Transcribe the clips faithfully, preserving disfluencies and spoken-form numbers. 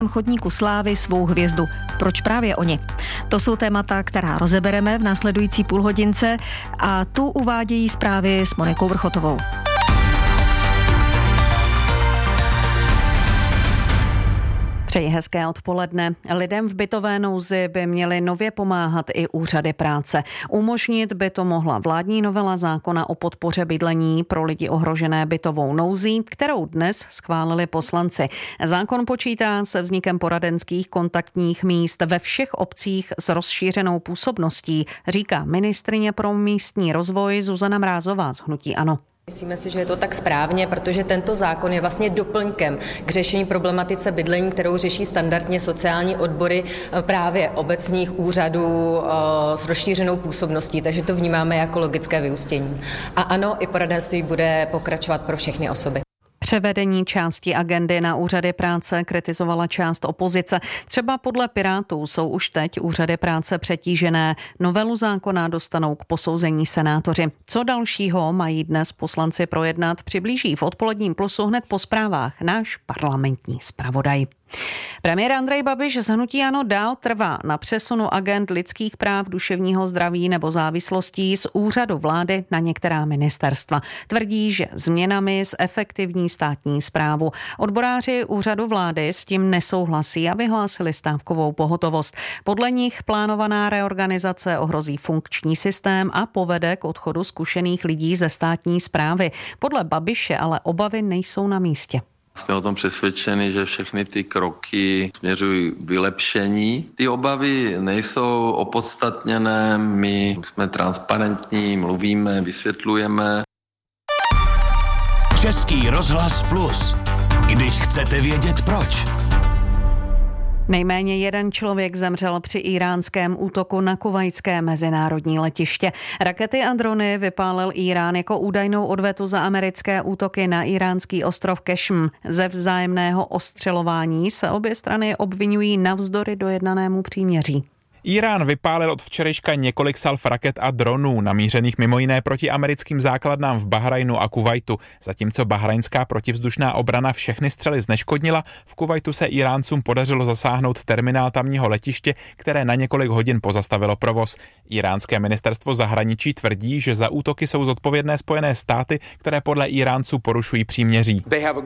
chodníku slávy svou hvězdu. Proč právě oni? To jsou témata, která rozebereme v následující půlhodince a tu uvádějí zprávy s Monikou Vrchotovou. Přeji hezké odpoledne. Lidem v bytové nouzi by měly nově pomáhat i úřady práce. Umožnit by to mohla vládní novela zákona o podpoře bydlení pro lidi ohrožené bytovou nouzí, kterou dnes schválili poslanci. Zákon počítá se vznikem poradenských kontaktních míst ve všech obcích s rozšířenou působností, říká ministryně pro místní rozvoj Zuzana Mrázová z hnutí ANO. Myslíme si, že je to tak správně, protože tento zákon je vlastně doplňkem k řešení problematice bydlení, kterou řeší standardně sociální odbory právě obecních úřadů s rozšířenou působností, takže to vnímáme jako logické vyústění. A ano, i poradenství bude pokračovat pro všechny osoby. Převedení části agendy na úřady práce kritizovala část opozice. Třeba podle Pirátů jsou už teď úřady práce přetížené. Novelu zákona dostanou k posouzení senátoři. Co dalšího mají dnes poslanci projednat, přiblíží v odpoledním plusu hned po zprávách náš parlamentní zpravodaj. Premiér Andrej Babiš z hnutí ANO dál trvá na přesunu agend lidských práv, duševního zdraví nebo závislostí z úřadu vlády na některá ministerstva. Tvrdí, že změnami zefektivní státní správu. Odboráři úřadu vlády s tím nesouhlasí a vyhlásili stávkovou pohotovost. Podle nich plánovaná reorganizace ohrozí funkční systém a povede k odchodu zkušených lidí ze státní správy. Podle Babiše ale obavy nejsou na místě. Jsme o tom přesvědčeni, že všechny ty kroky směřují k vylepšení. Ty obavy nejsou opodstatněné, my jsme transparentní, mluvíme, vysvětlujeme. Český rozhlas Plus. Když chcete vědět proč. Nejméně jeden člověk zemřel při íránském útoku na kuvajské mezinárodní letiště. Rakety a drony vypálil Írán jako údajnou odvetu za americké útoky na íránský ostrov Kešm. Ze vzájemného ostřelování se obě strany obvinují navzdory dojednanému příměří. Írán vypálil od včerejška několik salv raket a dronů, namířených mimo jiné proti americkým základnám v Bahrajnu a Kuvajtu. Zatímco bahrajnská protivzdušná obrana všechny střely zneškodnila, v Kuvajtu se Íráncům podařilo zasáhnout terminál tamního letiště, které na několik hodin pozastavilo provoz. Íránské ministerstvo zahraničí tvrdí, že za útoky jsou zodpovědné Spojené státy, které podle Íránců porušují příměří.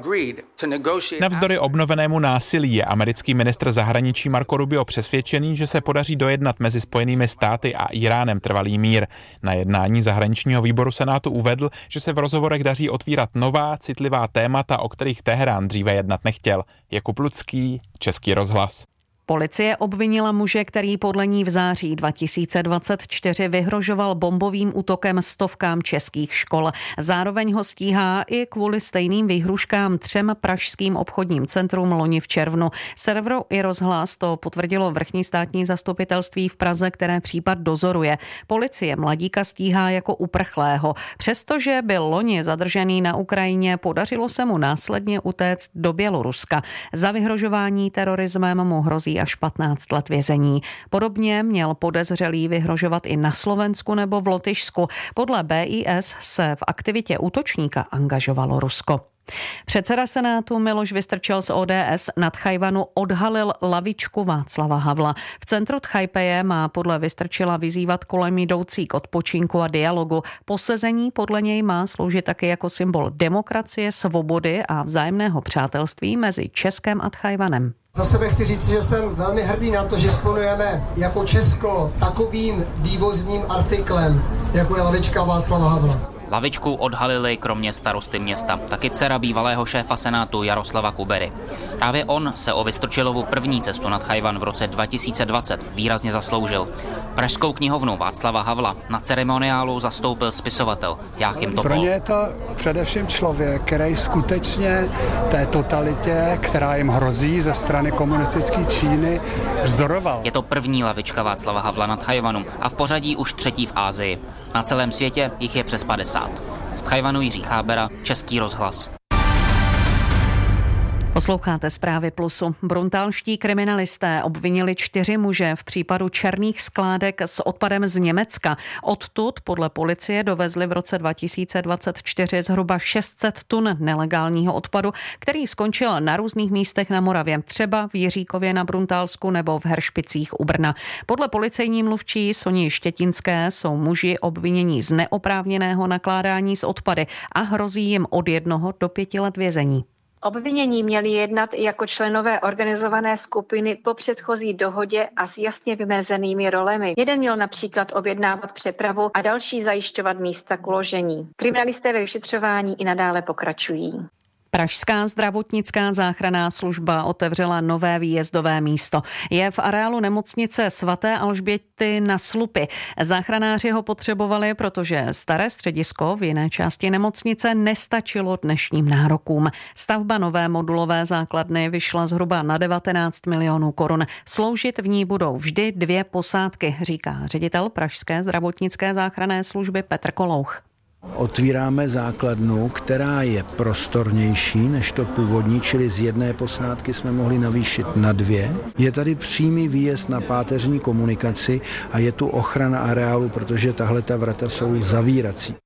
Navzdory obnovenému násilí je americký ministr zahraničí Marco Rubio přesvědčený, že se podaří dojednat mezi Spojenými státy a Íránem trvalý mír. Na jednání zahraničního výboru Senátu uvedl, že se v rozhovorech daří otvírat nová, citlivá témata, o kterých Teherán dříve jednat nechtěl. Jakub Lucký, Český rozhlas. Policie obvinila muže, který podle ní v září dva tisíce dvacet čtyři vyhrožoval bombovým útokem stovkám českých škol. Zároveň ho stíhá i kvůli stejným výhruškám třem pražským obchodním centrům loni v červnu. Serveru i rozhlas to potvrdilo vrchní státní zastupitelství v Praze, které případ dozoruje. Policie mladíka stíhá jako uprchlého. Přestože byl loni zadržený na Ukrajině, podařilo se mu následně utéct do Běloruska. Za vyhrožování terorismem mu hrozí až patnáct let vězení. Podobně měl podezřelý vyhrožovat i na Slovensku nebo v Lotyšsku. Podle B I S se v aktivitě útočníka angažovalo Rusko. Předseda Senátu Miloš Vystrčil z O D S na Tchajwanu odhalil lavičku Václava Havla. V centru Tchajpeje má podle Vystrčila vyzývat kolem jdoucí k odpočinku a dialogu. Posezení podle něj má sloužit taky jako symbol demokracie, svobody a vzájemného přátelství mezi Českem a Tchajwanem. Za sebe chci říct, že jsem velmi hrdý na to, že disponujeme jako Česko takovým vývozním artiklem, jako je lavička Václava Havla. Lavičku odhalili kromě starosty města taky dcera bývalého šéfa Senátu Jaroslava Kubery. Právě on se o Vystrčilovu první cestu na Tchajwan v roce dva tisíce dvacet výrazně zasloužil. Pražskou knihovnu Václava Havla na ceremoniálu zastoupil spisovatel Jáchym Topol. Pro ně je to především člověk, který skutečně té totalitě, která jim hrozí ze strany komunistické Číny, vzdoroval. Je to první lavička Václava Havla na Tchajwanu a v pořadí už třetí v Asii. Na celém světě jich je přes padesát. Z Tchajwanu Jiří Chábera, Český rozhlas. Posloucháte Zprávy Plusu. Bruntálští kriminalisté obvinili čtyři muže v případu černých skládek s odpadem z Německa. Odtud podle policie dovezli v roce dva tisíce dvacet čtyři zhruba šest set tun nelegálního odpadu, který skončil na různých místech na Moravě, třeba v Jiříkově na Bruntálsku nebo v Heršpicích u Brna. Podle policejní mluvčí Soni Štětinské jsou muži obvinění z neoprávněného nakládání s odpady a hrozí jim od jednoho do pěti let vězení. Obvinění měli jednat i jako členové organizované skupiny po předchozí dohodě a s jasně vymezenými rolemi. Jeden měl například objednávat přepravu a další zajišťovat místa k uložení. Kriminalisté ve vyšetřování i nadále pokračují. Pražská zdravotnická záchranná služba otevřela nové výjezdové místo. Je v areálu nemocnice svaté Alžběty na Slupy. Záchranáři ho potřebovali, protože staré středisko v jiné části nemocnice nestačilo dnešním nárokům. Stavba nové modulové základny vyšla zhruba na devatenáct milionů korun. Sloužit v ní budou vždy dvě posádky, říká ředitel Pražské zdravotnické záchranné služby Petr Kolouch. Otvíráme základnu, která je prostornější než to původní, čili z jedné posádky jsme mohli navýšit na dvě. Je tady přímý výjezd na páteřní komunikaci a je tu ochrana areálu, protože tahle ta vrata jsou zavírací.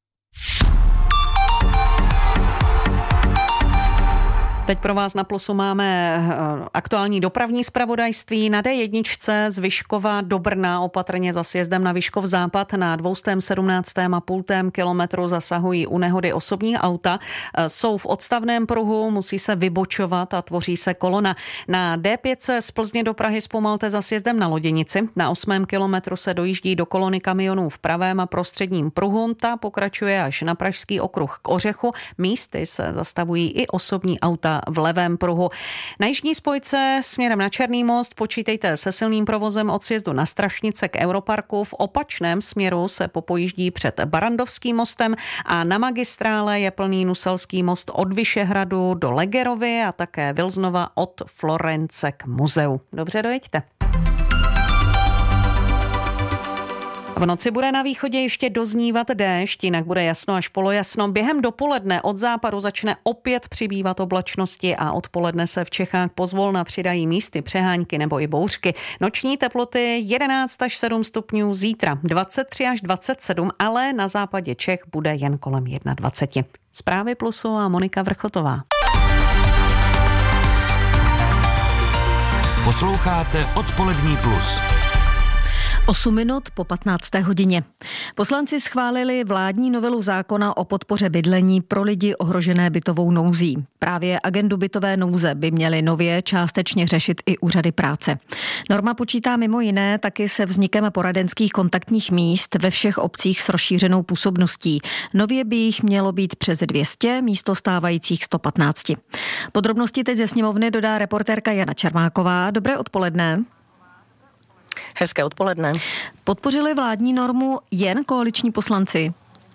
Teď pro vás na Plusu máme aktuální dopravní zpravodajství. Na dé jedna z Vyškova do Brna opatrně za sjezdem na Vyškov západ na dvě sedmnáct a půl kilometru zasahují u nehody osobní auta. Jsou v odstavném pruhu, musí se vybočovat a tvoří se kolona. Na dé pět z Plzně do Prahy zpomalte za sjezdem na Loděnici. Na osmém kilometru se dojíždí do kolony kamionů v pravém a prostředním pruhu. Ta pokračuje až na Pražský okruh k Ořechu. Místy se zastavují i osobní auta v levém pruhu. Na jižní spojce směrem na Černý most počítejte se silným provozem od sjezdu na Strašnice k Europarku. V opačném směru se popojíždí před Barandovským mostem a na magistrále je plný Nuselský most od Vyšehradu do Legerovy a také Vilznova od Florence k muzeu. Dobře, dojeďte. V noci bude na východě ještě doznívat déšť, jinak bude jasno až polojasno. Během dopoledne od západu začne opět přibývat oblačnosti a odpoledne se v Čechách pozvolna přidají místy přehánky nebo i bouřky. Noční teploty jedenáct až sedm stupňů, zítra dvacet tři až dvacet sedm, ale na západě Čech bude jen kolem dvacet jedna. Zprávy Plusu a Monika Vrchotová. Posloucháte Odpolední plus. osm minut po patnácté hodině. Poslanci schválili vládní novelu zákona o podpoře bydlení pro lidi ohrožené bytovou nouzí. Právě agendu bytové nouze by měly nově částečně řešit i úřady práce. Norma počítá mimo jiné taky se vznikem poradenských kontaktních míst ve všech obcích s rozšířenou působností. Nově by jich mělo být přes dvě stě místo stávajících sto patnáct. Podrobnosti teď ze sněmovny dodá reportérka Jana Čermáková. Dobré odpoledne. Hezké odpoledne. Podpořili vládní normu jen koaliční poslanci?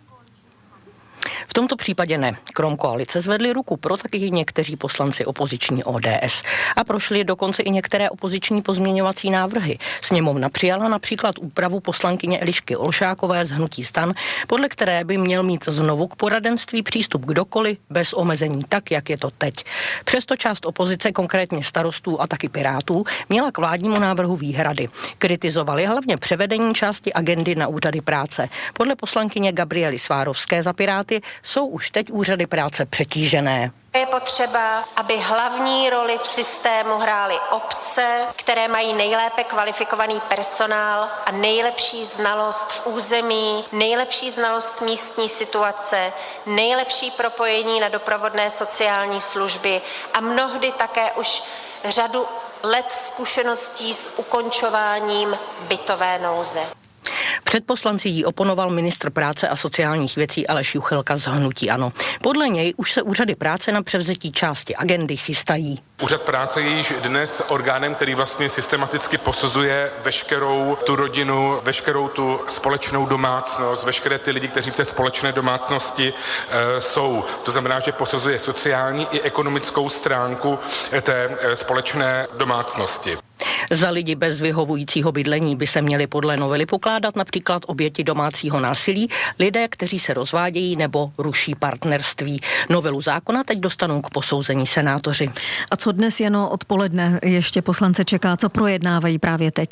V tomto případě ne. Krom koalice zvedli ruku pro taky někteří poslanci opoziční O D S. A prošly dokonce i některé opoziční pozměňovací návrhy. Sněmovna přijala například úpravu poslankyně Elišky Olšákové z hnutí STAN, podle které by měl mít znovu k poradenství přístup kdokoliv bez omezení, tak jak je to teď. Přesto část opozice, konkrétně starostů a taky pirátů, měla k vládnímu návrhu výhrady. Kritizovali hlavně převedení části agendy na úřady práce. Podle poslankyně Gabriely Svárovské za Piráty jsou už teď úřady práce přetížené. Je potřeba, aby hlavní roli v systému hrály obce, které mají nejlépe kvalifikovaný personál a nejlepší znalost v území, nejlepší znalost místní situace, nejlepší propojení na doprovodné sociální služby a mnohdy také už řadu let zkušeností s ukončováním bytové nouze. Před poslanci jí oponoval ministr práce a sociálních věcí Aleš Juchelka z hnutí ANO. Podle něj už se úřady práce na převzetí části agendy chystají. Úřad práce je již dnes orgánem, který vlastně systematicky posuzuje veškerou tu rodinu, veškerou tu společnou domácnost, veškeré ty lidi, kteří v té společné domácnosti e, jsou. To znamená, že posuzuje sociální i ekonomickou stránku té e, společné domácnosti. Za lidi bez vyhovujícího bydlení by se měli podle novely pokládat například oběti domácího násilí, lidé, kteří se rozvádějí nebo ruší partnerství. Novelu zákona teď dostanou k posouzení senátoři. A co dnes Jano odpoledne ještě poslance čeká, co projednávají právě teď?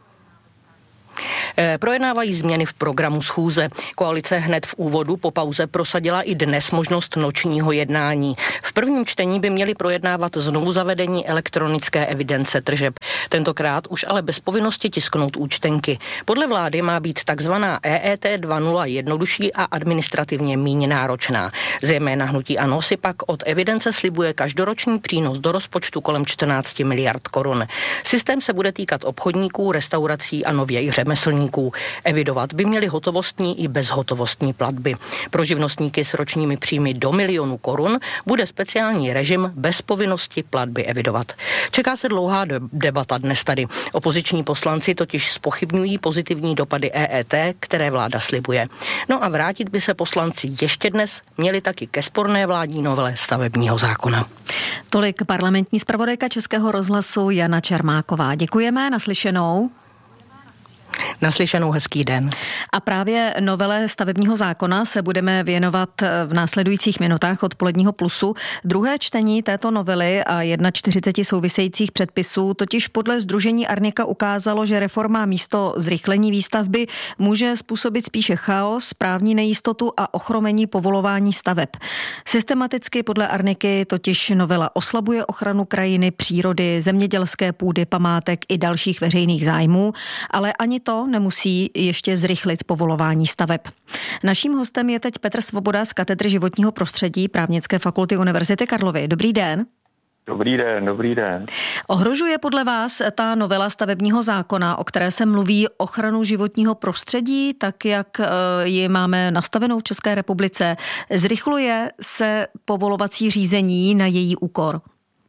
Projednávají změny v programu schůze. Koalice hned v úvodu po pauze prosadila i dnes možnost nočního jednání. V prvním čtení by měli projednávat znovu zavedení elektronické evidence tržeb. Tentokrát už ale bez povinnosti tisknout účtenky. Podle vlády má být takzvaná E E T dva tečka nula jednodušší a administrativně míň náročná. Zejména hnutí ANO si pak od evidence slibuje každoroční přínos do rozpočtu kolem čtrnáct miliard korun. Systém se bude týkat obchodníků, restaurací a nově i řemeslníků. Evidovat by měli hotovostní i bezhotovostní platby. Pro živnostníky s ročními příjmy do milionu korun bude speciální režim bez povinnosti platby evidovat. Čeká se dlouhá debata dnes tady. Opoziční poslanci totiž zpochybňují pozitivní dopady E E T, které vláda slibuje. No a vrátit by se poslanci ještě dnes měli taky ke sporné vládní novele stavebního zákona. Tolik parlamentní zpravodajka Českého rozhlasu Jana Čermáková. Děkujeme, naslyšenou. Naslyšenou, hezký den. A právě novele stavebního zákona se budeme věnovat v následujících minutách odpoledního Plusu. Druhé čtení této novely a čtyřicet jedna souvisejících předpisů totiž podle sdružení Arnika ukázalo, že reforma místo zrychlení výstavby může způsobit spíše chaos, právní nejistotu a ochromení povolování staveb. Systematicky podle Arniky totiž novela oslabuje ochranu krajiny, přírody, zemědělské půdy, památek i dalších veřejných zájmů, ale ani to nemusí ještě zrychlit povolování staveb. Naším hostem je teď Petr Svoboda z katedry životního prostředí Právnické fakulty Univerzity Karlovy. Dobrý den. Dobrý den, dobrý den. Ohrožuje podle vás ta novela stavebního zákona, o které se mluví, ochranu životního prostředí, tak jak ji máme nastavenou v České republice? Zrychluje se povolovací řízení na její úkor?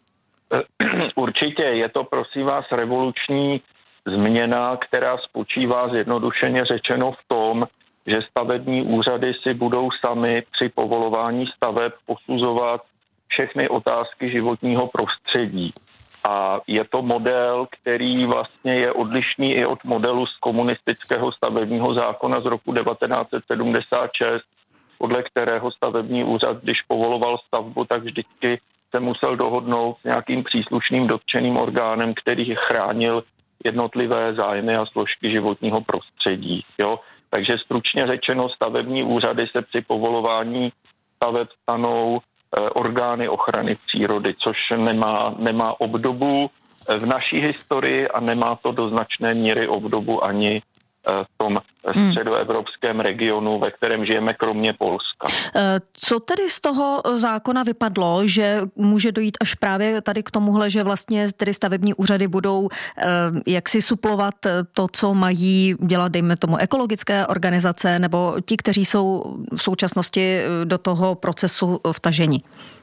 Určitě je to, prosím vás, revoluční změna, která spočívá zjednodušeně řečeno v tom, že stavební úřady si budou sami při povolování staveb posuzovat všechny otázky životního prostředí. A je to model, který vlastně je odlišný i od modelu z komunistického stavebního zákona z roku devatenáct set sedmdesát šest, podle kterého stavební úřad, když povoloval stavbu, tak vždycky se musel dohodnout s nějakým příslušným dotčeným orgánem, který chránil jednotlivé zájmy a složky životního prostředí. Jo? Takže stručně řečeno, stavební úřady se při povolování staveb stanou e, orgány ochrany přírody, což nemá, nemá obdobu v naší historii a nemá to do značné míry obdobu ani v tom středoevropském regionu, ve kterém žijeme, kromě Polska. Co tedy z toho zákona vypadlo, že může dojít až právě tady k tomuhle, že vlastně tedy stavební úřady budou jaksi suplovat to, co mají dělat, dejme tomu, ekologické organizace nebo ti, kteří jsou v současnosti do toho procesu vtaženi?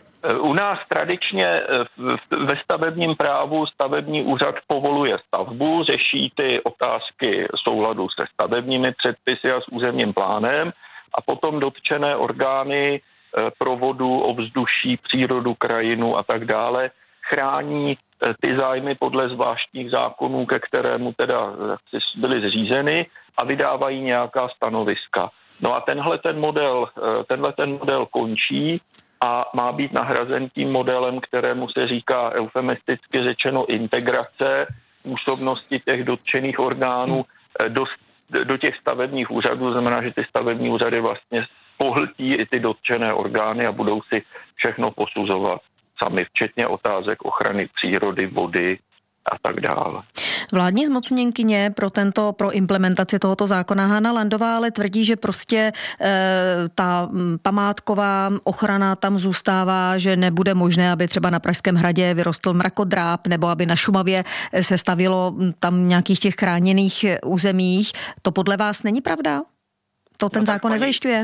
U nás tradičně ve stavebním právu stavební úřad povoluje stavbu, řeší ty otázky souladu se stavebními předpisy a s územním plánem a potom dotčené orgány pro vodu, ovzduší, přírodu, krajinu a tak dále chrání ty zájmy podle zvláštních zákonů, ke kterému teda byly zřízeny a vydávají nějaká stanoviska. No a tenhle ten model, tenhle ten model končí a má být nahrazen tím modelem, kterému se říká eufemisticky řečeno integrace působnosti těch dotčených orgánů do, do těch stavebních úřadů. Znamená, že ty stavební úřady vlastně pohltí i ty dotčené orgány a budou si všechno posuzovat sami, včetně otázek ochrany přírody, vody a tak dále. Vládní zmocněnkyně pro tento, pro implementaci tohoto zákona Hana Landová ale tvrdí, že prostě e, ta památková ochrana tam zůstává, že nebude možné, aby třeba na Pražském hradě vyrostl mrakodráp nebo aby na Šumavě se stavilo tam nějakých těch chráněných územích. To podle vás není pravda? To ten no, zákon nezajišťuje?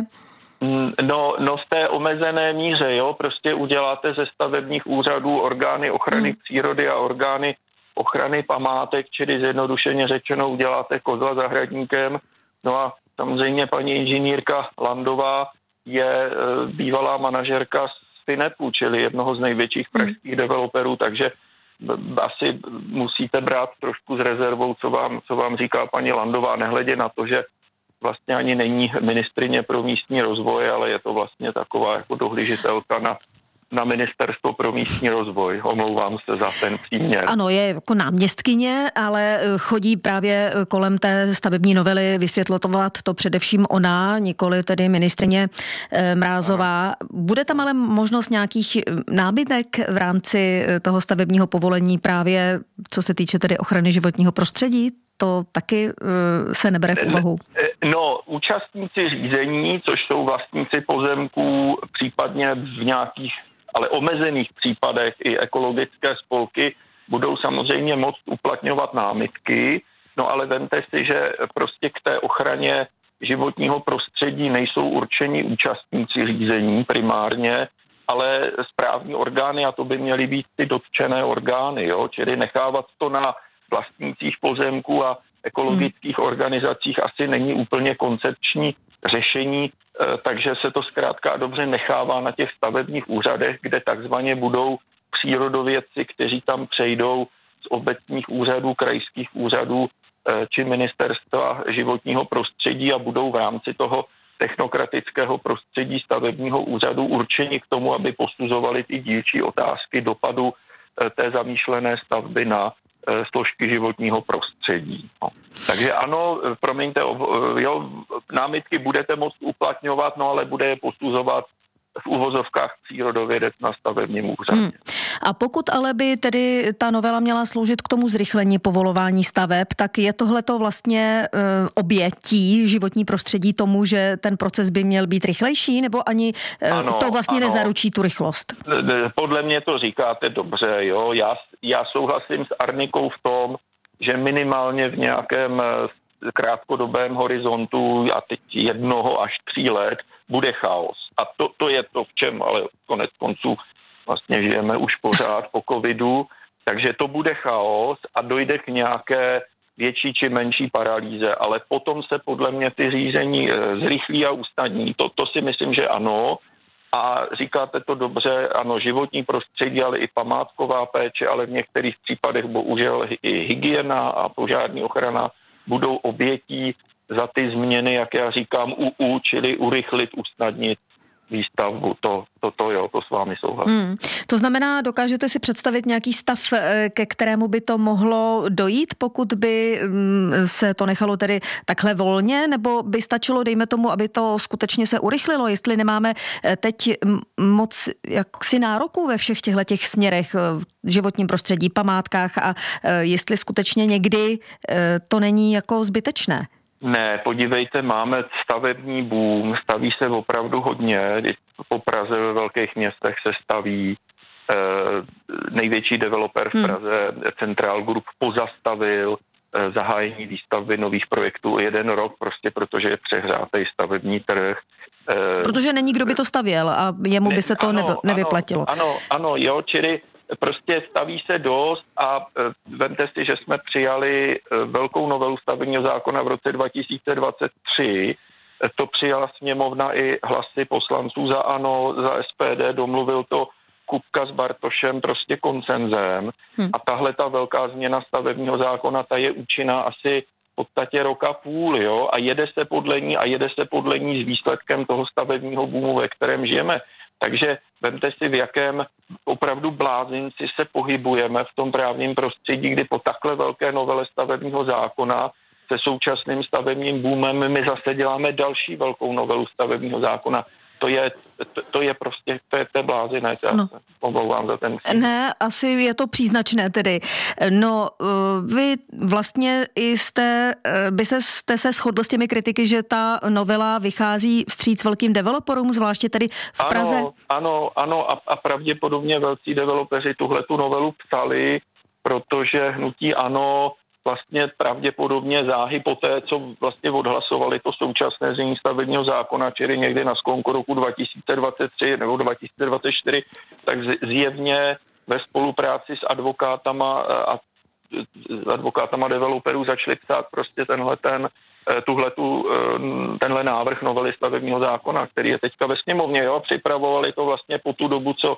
No, no v té omezené míře, jo, prostě uděláte ze stavebních úřadů orgány ochrany hmm. přírody a orgány ochrany památek, čili zjednodušeně řečeno uděláte kozla zahradníkem. No a samozřejmě paní inženýrka Landová je e, bývalá manažerka z Finepu, čili jednoho z největších pražských developerů, takže asi musíte brát trošku s rezervou, co vám, co vám říká paní Landová, nehledě na to, že vlastně ani není ministryně pro místní rozvoj, ale je to vlastně taková jako dohlížitelka na na Ministerstvo pro místní rozvoj. Omlouvám se za ten příměr. Ano, je jako náměstkyně, ale chodí právě kolem té stavební novely vysvětlovat to především ona, nikoli tedy ministryně Mrázová. Bude tam ale možnost nějakých námitek v rámci toho stavebního povolení právě, co se týče tedy ochrany životního prostředí? To taky se nebere v úvahu. No, účastníci řízení, což jsou vlastníci pozemků, případně v nějakých, ale omezených případech i ekologické spolky, budou samozřejmě moct uplatňovat námitky, no ale vemte si, že prostě k té ochraně životního prostředí nejsou určeni účastníci řízení primárně, ale správní orgány, a to by měly být ty dotčené orgány, jo? Čili nechávat to na vlastnících pozemků a ekologických hmm. organizacích asi není úplně koncepční řešení, takže se to zkrátka a dobře nechává na těch stavebních úřadech, kde takzvaně budou přírodovědci, kteří tam přejdou z obecních úřadů, krajských úřadů či ministerstva životního prostředí a budou v rámci toho technokratického prostředí stavebního úřadu určeni k tomu, aby posuzovali ty dílčí otázky dopadu té zamýšlené stavby na složky životního prostředí. No. Takže ano, promiňte, jo, námitky budete moct uplatňovat, no ale bude je posuzovat v uvozovkách přírodovědec na stavebním úřadě. Hmm. A pokud ale by tedy ta novela měla sloužit k tomu zrychlení povolování staveb, tak je tohleto vlastně e, obětí životní prostředí tomu, že ten proces by měl být rychlejší, nebo ani e, ano, to vlastně ano. nezaručí tu rychlost? Podle mě to říkáte dobře, jo. Já, já souhlasím s Arnikou v tom, že minimálně v nějakém krátkodobém horizontu a teď jednoho až tří let bude chaos. A to, to je to, v čem ale konec konců vlastně žijeme už pořád po covidu, takže to bude chaos a dojde k nějaké větší či menší paralýze, ale potom se podle mě ty řízení zrychlí a usnadní. To, to si myslím, že ano. A říkáte to dobře, ano, životní prostředí, ale i památková péče, ale v některých případech bohužel i hygiena a požární ochrana budou obětí za ty změny, jak já říkám, U U, čili urychlit, usnadnit výstavbu. To, to, to jo, to s vámi souhlasím. Hmm. To znamená, dokážete si představit nějaký stav, ke kterému by to mohlo dojít, pokud by se to nechalo tedy takhle volně, nebo by stačilo, dejme tomu, aby to skutečně se urychlilo, jestli nemáme teď moc jaksi nároků ve všech těchto těch směrech, v životním prostředí, památkách a jestli skutečně někdy to není jako zbytečné. Ne, podívejte, máme stavební boom, staví se opravdu hodně, po Praze ve velkých městech se staví, eh, největší developer v Praze, hmm. Central Group, pozastavil eh, zahájení výstavby nových projektů jeden rok, prostě protože je přehrátej stavební trh. Eh, protože není, kdo by to stavěl a jemu by se to ano, nev, nevyplatilo. Ano, ano, jo, čili prostě staví se dost a vemte si, že jsme přijali velkou novelu stavebního zákona v roce dva tisíce dvacet tři. To přijala sněmovna i hlasy poslanců za ANO, za S P D, domluvil to Kupka s Bartošem prostě konsenzem. Hmm. A tahle ta velká změna stavebního zákona, ta je účinná asi v podstatě roka půl, jo, a jede se podle ní a jede se podle ní s výsledkem toho stavebního boomu, ve kterém žijeme. Takže vemte si, v jakém opravdu blázinci se pohybujeme v tom právním prostředí, kdy po takhle velké novele stavebního zákona se současným stavebním boomem my zase děláme další velkou novelu stavebního zákona. To je, to, to je prostě, to je, to je bláziné, já no. se omlouvám za ten příklad. Ne, asi je to příznačné tedy. No, vy vlastně i jste, by se, jste se shodl s těmi kritiky, že ta novela vychází vstříc velkým developerům, zvláště tedy v ano, Praze? Ano, ano a, a pravděpodobně velcí developeři tuhletu novelu psali, protože hnutí ANO vlastně pravděpodobně záhy po té, co vlastně odhlasovali to současné znění stavebního zákona, čili někdy na sklonku roku dva tisíce dvacet tři nebo dva tisíce dvacet čtyři, tak zjevně ve spolupráci s advokátama a advokátama developerů začali psát prostě tenhle ten, tuhletu, tenhle návrh novely stavebního zákona, který je teďka ve sněmovně, jo, připravovali to vlastně po tu dobu, co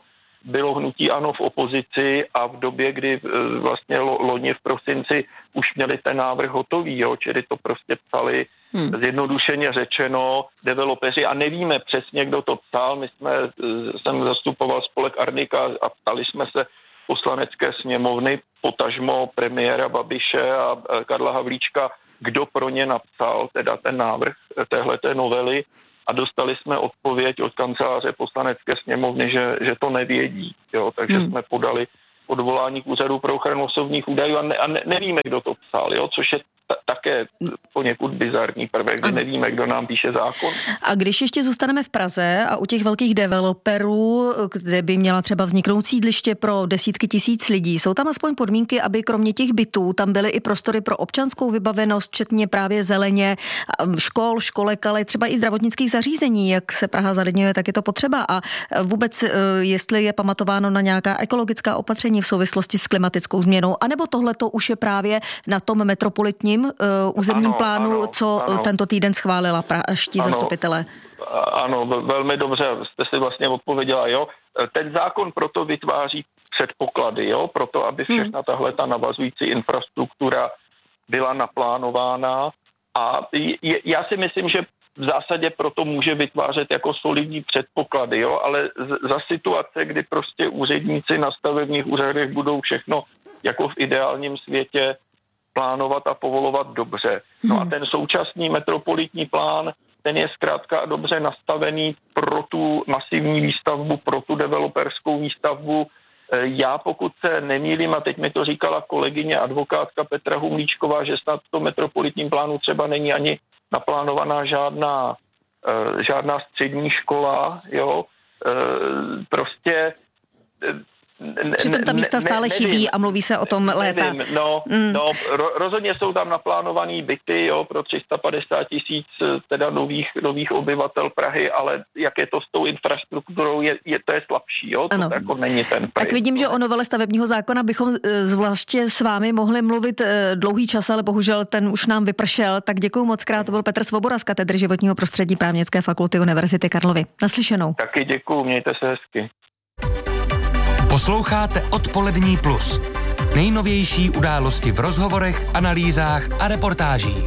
bylo hnutí ANO v opozici a v době, kdy vlastně loni v prosinci už měli ten návrh hotový, jo, čili to prostě psali hmm. zjednodušeně řečeno developeři a nevíme přesně, kdo to psal. My jsme, jsem zastupoval spolek Arnika a ptali jsme se poslanecké sněmovny, potažmo premiéra Babiše a Karla Havlíčka, kdo pro ně napsal teda ten návrh téhleté novely a dostali jsme odpověď od kanceláře poslanecké sněmovny, že, že to nevědí, jo, takže hmm. jsme podali odvolání k úřadu pro ochranu osobních údajů a, ne, a ne, nevíme, kdo to psal, jo, což je t- také poněkud bizarní prvek, kdy nevíme, kdo nám píše zákon. A když ještě zůstaneme v Praze a u těch velkých developerů, kde by měla třeba vzniknout sídliště pro desítky tisíc lidí, jsou tam aspoň podmínky, aby kromě těch bytů tam byly i prostory pro občanskou vybavenost, včetně právě zeleně, škol, školek, ale třeba i zdravotnických zařízení, jak se Praha zalidňuje, tak je to potřeba. A vůbec, jestli je pamatováno na nějaká ekologická opatření v souvislosti s klimatickou změnou, anebo tohle to už je právě na tom metropolitním uh, územním ano, plánu, ano, co ano. tento týden schválila praští zastupitelé. Ano, velmi dobře jste si vlastně odpověděla, jo. Ten zákon proto vytváří předpoklady, jo, proto, aby všechna tahle ta navazující infrastruktura byla naplánována a je, já si myslím, že v zásadě proto může vytvářet jako solidní předpoklady, jo, ale z, za situace, kdy prostě úředníci na stavebních úřadech budou všechno jako v ideálním světě plánovat a povolovat dobře. No a ten současný metropolitní plán, ten je zkrátka dobře nastavený pro tu masivní výstavbu, pro tu developerskou výstavbu. Já pokud se nemýlím, a teď mi to říkala kolegyně advokátka Petra Humlíčková, že snad v tom metropolitním plánu třeba není ani naplánovaná žádná, žádná střední škola, jo, prostě Přitom ta místa stále ne, nevím, chybí a mluví se o tom léta. Nevím, no, mm. no ro, rozhodně jsou tam naplánovaný byty, jo, pro tři sta padesát tisíc teda nových, nových obyvatel Prahy, ale jak je to s tou infrastrukturou, je, je to je slabší, jo, to jako není ten projekt. Tak vidím, že o novele stavebního zákona bychom zvláště s vámi mohli mluvit dlouhý čas, ale bohužel ten už nám vypršel, tak děkuju moc krát, to byl Petr Svoboda z katedry životního prostředí Právnické fakulty Univerzity Karlovy. Naslyšenou. Taky děkuju, mějte se hezky. Posloucháte Odpolední plus. Nejnovější události v rozhovorech, analýzách a reportážích.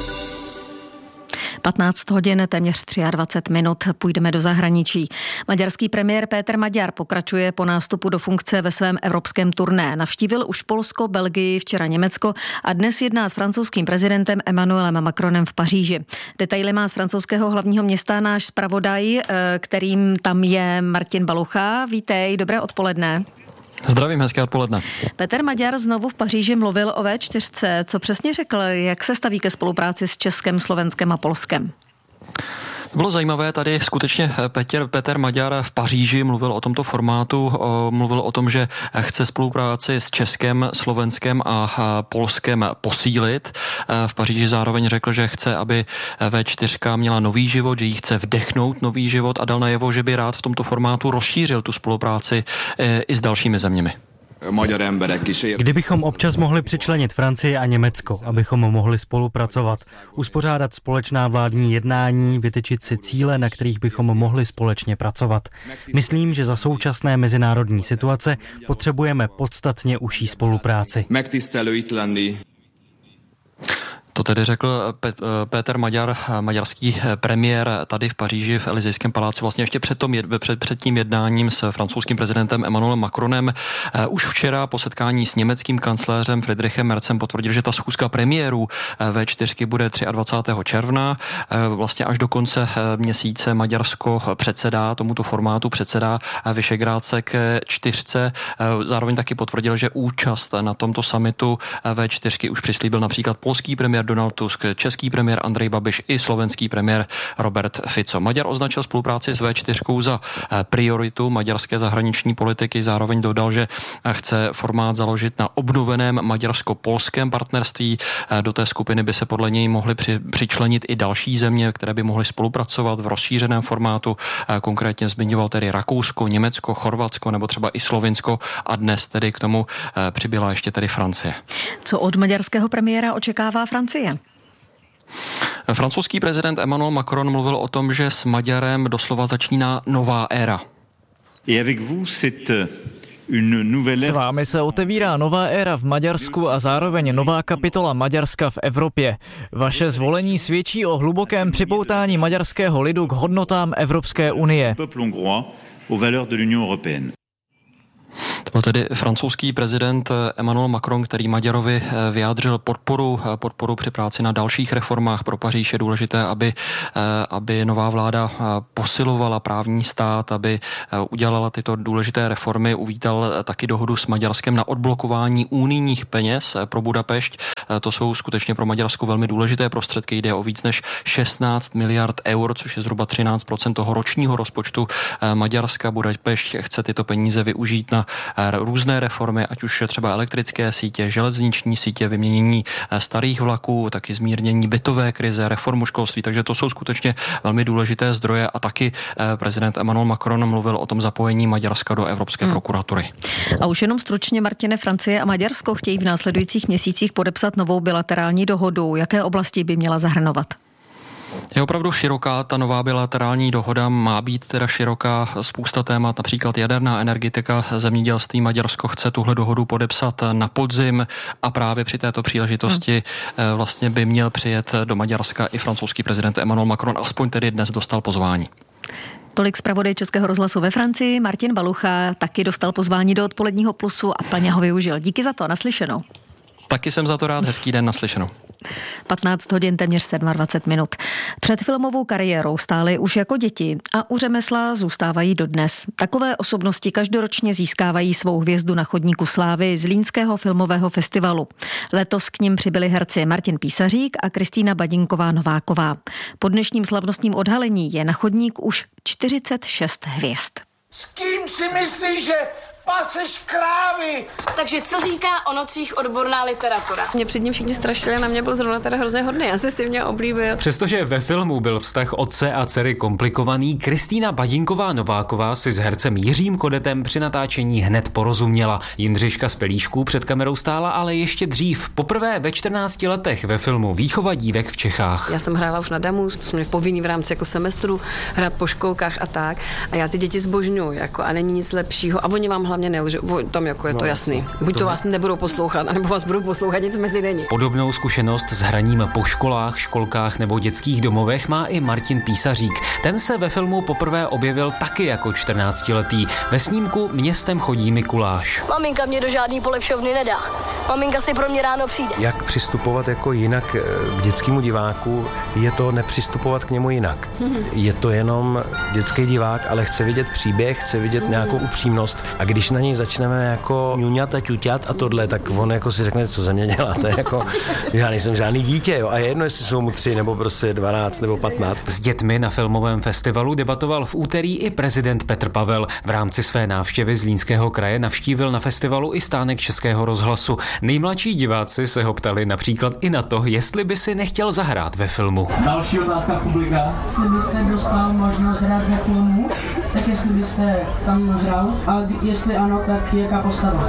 patnáct hodin, téměř dvacet tři minut, půjdeme do zahraničí. Maďarský premiér Péter Maďar pokračuje po nástupu do funkce ve svém evropském turné. Navštívil už Polsko, Belgii, včera Německo a dnes jedná s francouzským prezidentem Emmanuelem Macronem v Paříži. Detaily má z francouzského hlavního města náš zpravodaj, kterým tam je Martin Balucha. Vítej, dobré odpoledne. Zdravím, hezké odpoledne. Péter Maďar znovu v Paříži mluvil o vé čtyři. Co přesně řekl, jak se staví ke spolupráci s Českem, Slovenskem a Polskem? To bylo zajímavé, tady skutečně Petr, Petr Maďar v Paříži mluvil o tomto formátu, mluvil o tom, že chce spolupráci s Českem, Slovenskem a Polskem posílit. V Paříži zároveň řekl, že chce, aby vé čtyři měla nový život, že jí chce vdechnout nový život a dal najevo, že by rád v tomto formátu rozšířil tu spolupráci i s dalšími zeměmi. Kdybychom občas mohli přičlenit Francii a Německo, abychom mohli spolupracovat, uspořádat společná vládní jednání, vytyčit si cíle, na kterých bychom mohli společně pracovat. Myslím, že za současné mezinárodní situace potřebujeme podstatně užší spolupráci. To tedy řekl Péter Maďar, maďarský premiér tady v Paříži v Elysejském paláci, vlastně ještě před, tom, před, před tím jednáním s francouzským prezidentem Emmanuelem Macronem. Už včera po setkání s německým kancléřem Friedrichem Merzem potvrdil, že ta schůzka premiérů vé čtyři bude dvacátého třetího června. Vlastně až do konce měsíce Maďarsko předsedá tomuto formátu, předsedá Visegrádské čtyřce. Zároveň taky potvrdil, že účast na tomto summitu vé čtyři už přislíbil například polský premiér Donald Tusk, český premiér Andrej Babiš i slovenský premiér Robert Fico. Maďar označil spolupráci s vé čtyři za prioritu maďarské zahraniční politiky, zároveň dodal, že chce formát založit na obnoveném maďarsko-polském partnerství. Do té skupiny by se podle něj mohly při, přičlenit i další země, které by mohly spolupracovat v rozšířeném formátu. Konkrétně zmiňoval tedy Rakousko, Německo, Chorvatsko nebo třeba i Slovinsko a dnes tedy k tomu přibyla ještě tedy Francie. Co od maďarského premiéra očekává Francie? Francouzský prezident Emmanuel Macron mluvil o tom, že s Maďarem doslova začíná nová éra. S vámi se otevírá nová éra v Maďarsku a zároveň nová kapitola Maďarska v Evropě. Vaše zvolení svědčí o hlubokém připoutání maďarského lidu k hodnotám Evropské unie. To byl tedy francouzský prezident Emmanuel Macron, který Maďarovi vyjádřil podporu, podporu při práci na dalších reformách. Pro Paříž je důležité, aby, aby nová vláda posilovala právní stát, aby udělala tyto důležité reformy. Uvítal taky dohodu s Maďarskem na odblokování unijních peněz pro Budapešť. To jsou skutečně pro Maďarsko velmi důležité prostředky. Jde o víc než šestnáct miliard eur, což je zhruba třináct procent toho ročního rozpočtu Maďarska. Budapešť chce tyto peníze využít na různé reformy, ať už třeba elektrické sítě, železniční sítě, vyměnění starých vlaků, taky zmírnění bytové krize, reformu školství, takže to jsou skutečně velmi důležité zdroje a taky prezident Emmanuel Macron mluvil o tom zapojení Maďarska do Evropské hmm. prokuratury. A už jenom stručně, Martine, Francie a Maďarsko chtějí v následujících měsících podepsat novou bilaterální dohodu. Jaké oblasti by měla zahrnovat? Je opravdu široká, ta nová bilaterální dohoda má být teda široká, spousta témat, například jaderná energetika, zemědělství. Maďarsko chce tuhle dohodu podepsat na podzim a právě při této příležitosti hmm. vlastně by měl přijet do Maďarska i francouzský prezident Emmanuel Macron, aspoň tedy dnes dostal pozvání. Tolik zpravodaj Českého rozhlasu ve Francii. Martin Balucha taky dostal pozvání do Odpoledního plusu a plně ho využil. Díky za to, naslyšenou. Taky jsem za to rád, hezký den, naslyšenou. patnáct hodin, téměř dvacet sedm minut. Před filmovou kariérou stály už jako děti a u řemesla zůstávají dodnes. Takové osobnosti každoročně získávají svou hvězdu na chodníku slávy Zlínského filmového festivalu. Letos k nim přibyli herci Martin Písařík a Kristýna Badinková-Nováková. Po dnešním slavnostním odhalení je na chodník už čtyřicet šest hvězd. S kým si myslíš, že paseš krávy? Takže co říká o nocích odborná literatura? Mě před ním všichni strašili a na mě byl zrovna teda hrozně hodný, já jsem si mě oblíbil. Přestože ve filmu byl vztah otce a dcery komplikovaný, Kristýna Badinková-Nováková si s hercem Jiřím Kodetem při natáčení hned porozuměla. Jindřiška z Pelíšků před kamerou stála ale ještě dřív. Poprvé ve čtrnácti letech ve filmu Výchova dívek v Čechách. Já jsem hrála už na damu, to jsme měli povinný v rámci jako semestru hrát po školkách a tak. A já ty děti zbožňuji, jako a není nic lepšího. A oni vám hlavně nelžou, tam jako je to jasný. Buď to vás nebudou poslouchat, anebo vás budou poslouchat nic mezi denní. Podobnou zkušenost s hraním po školách, školkách nebo dětských domovech má i Martin Písařík. Ten se ve filmu poprvé objevil taky jako čtrnáctiletý. Ve snímku Městem chodí Mikuláš. Maminka mě do žádný polevšovny nedá. Maminka si pro mě ráno přijde. Jak přistupovat jako jinak k dětskému diváku, je to nepřistupovat k němu jinak. Je to jenom dětský divák, ale chce vidět příběh, chce vidět nějakou upřímnost. A když na něj začneme jako ňuňat a ťuťat a tohle, tak on jako si řekne, co ze mě děláte, jako já nejsem žádný dítě, jo, a je jedno, jestli jsou mu tři, nebo prostě dvanáct, nebo patnáct. S dětmi na filmovém festivalu debatoval v úterý i prezident Petr Pavel. V rámci své návštěvy Zlínského kraje navštívil na festivalu i stánek Českého rozhlasu. Nejmladší diváci se ho ptali například i na to, jestli by si nechtěl zahrát ve filmu. Další otázka v publika. Jestli byste dostal možnost hrát ve filmu, tak jestli byste tam hrál a jestli ano, tak jaká postava?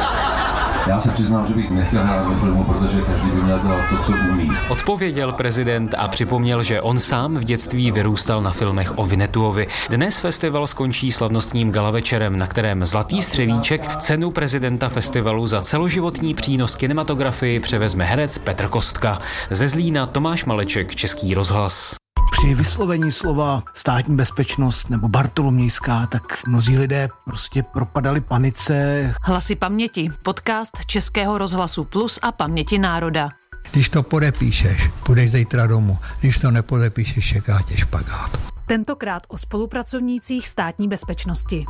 Já se přiznám, že bych nechtěl hrát ve filmu, protože každý by měl dělat to, co umí. Odpověděl prezident a připomněl, že on sám v dětství vyrůstal na filmech o Vinetuovi. Dnes festival skončí slavnostním gala večerem, na kterém Zlatý střevíček, cenu prezidenta festivalu za celoživotní přínos kinematografii, převezme herec Petr Kostka. Ze Zlína Tomáš Maleček, Český rozhlas. Při vyslovení slova státní bezpečnost nebo Bartolomějská, tak mnozí lidé prostě propadali panice. Hlasy paměti, podcast Českého rozhlasu Plus a Paměti národa. Když to podepíšeš, půjdeš zítra domů. Když to nepodepíšeš, čeká tě špagát. Tentokrát o spolupracovnících státní bezpečnosti.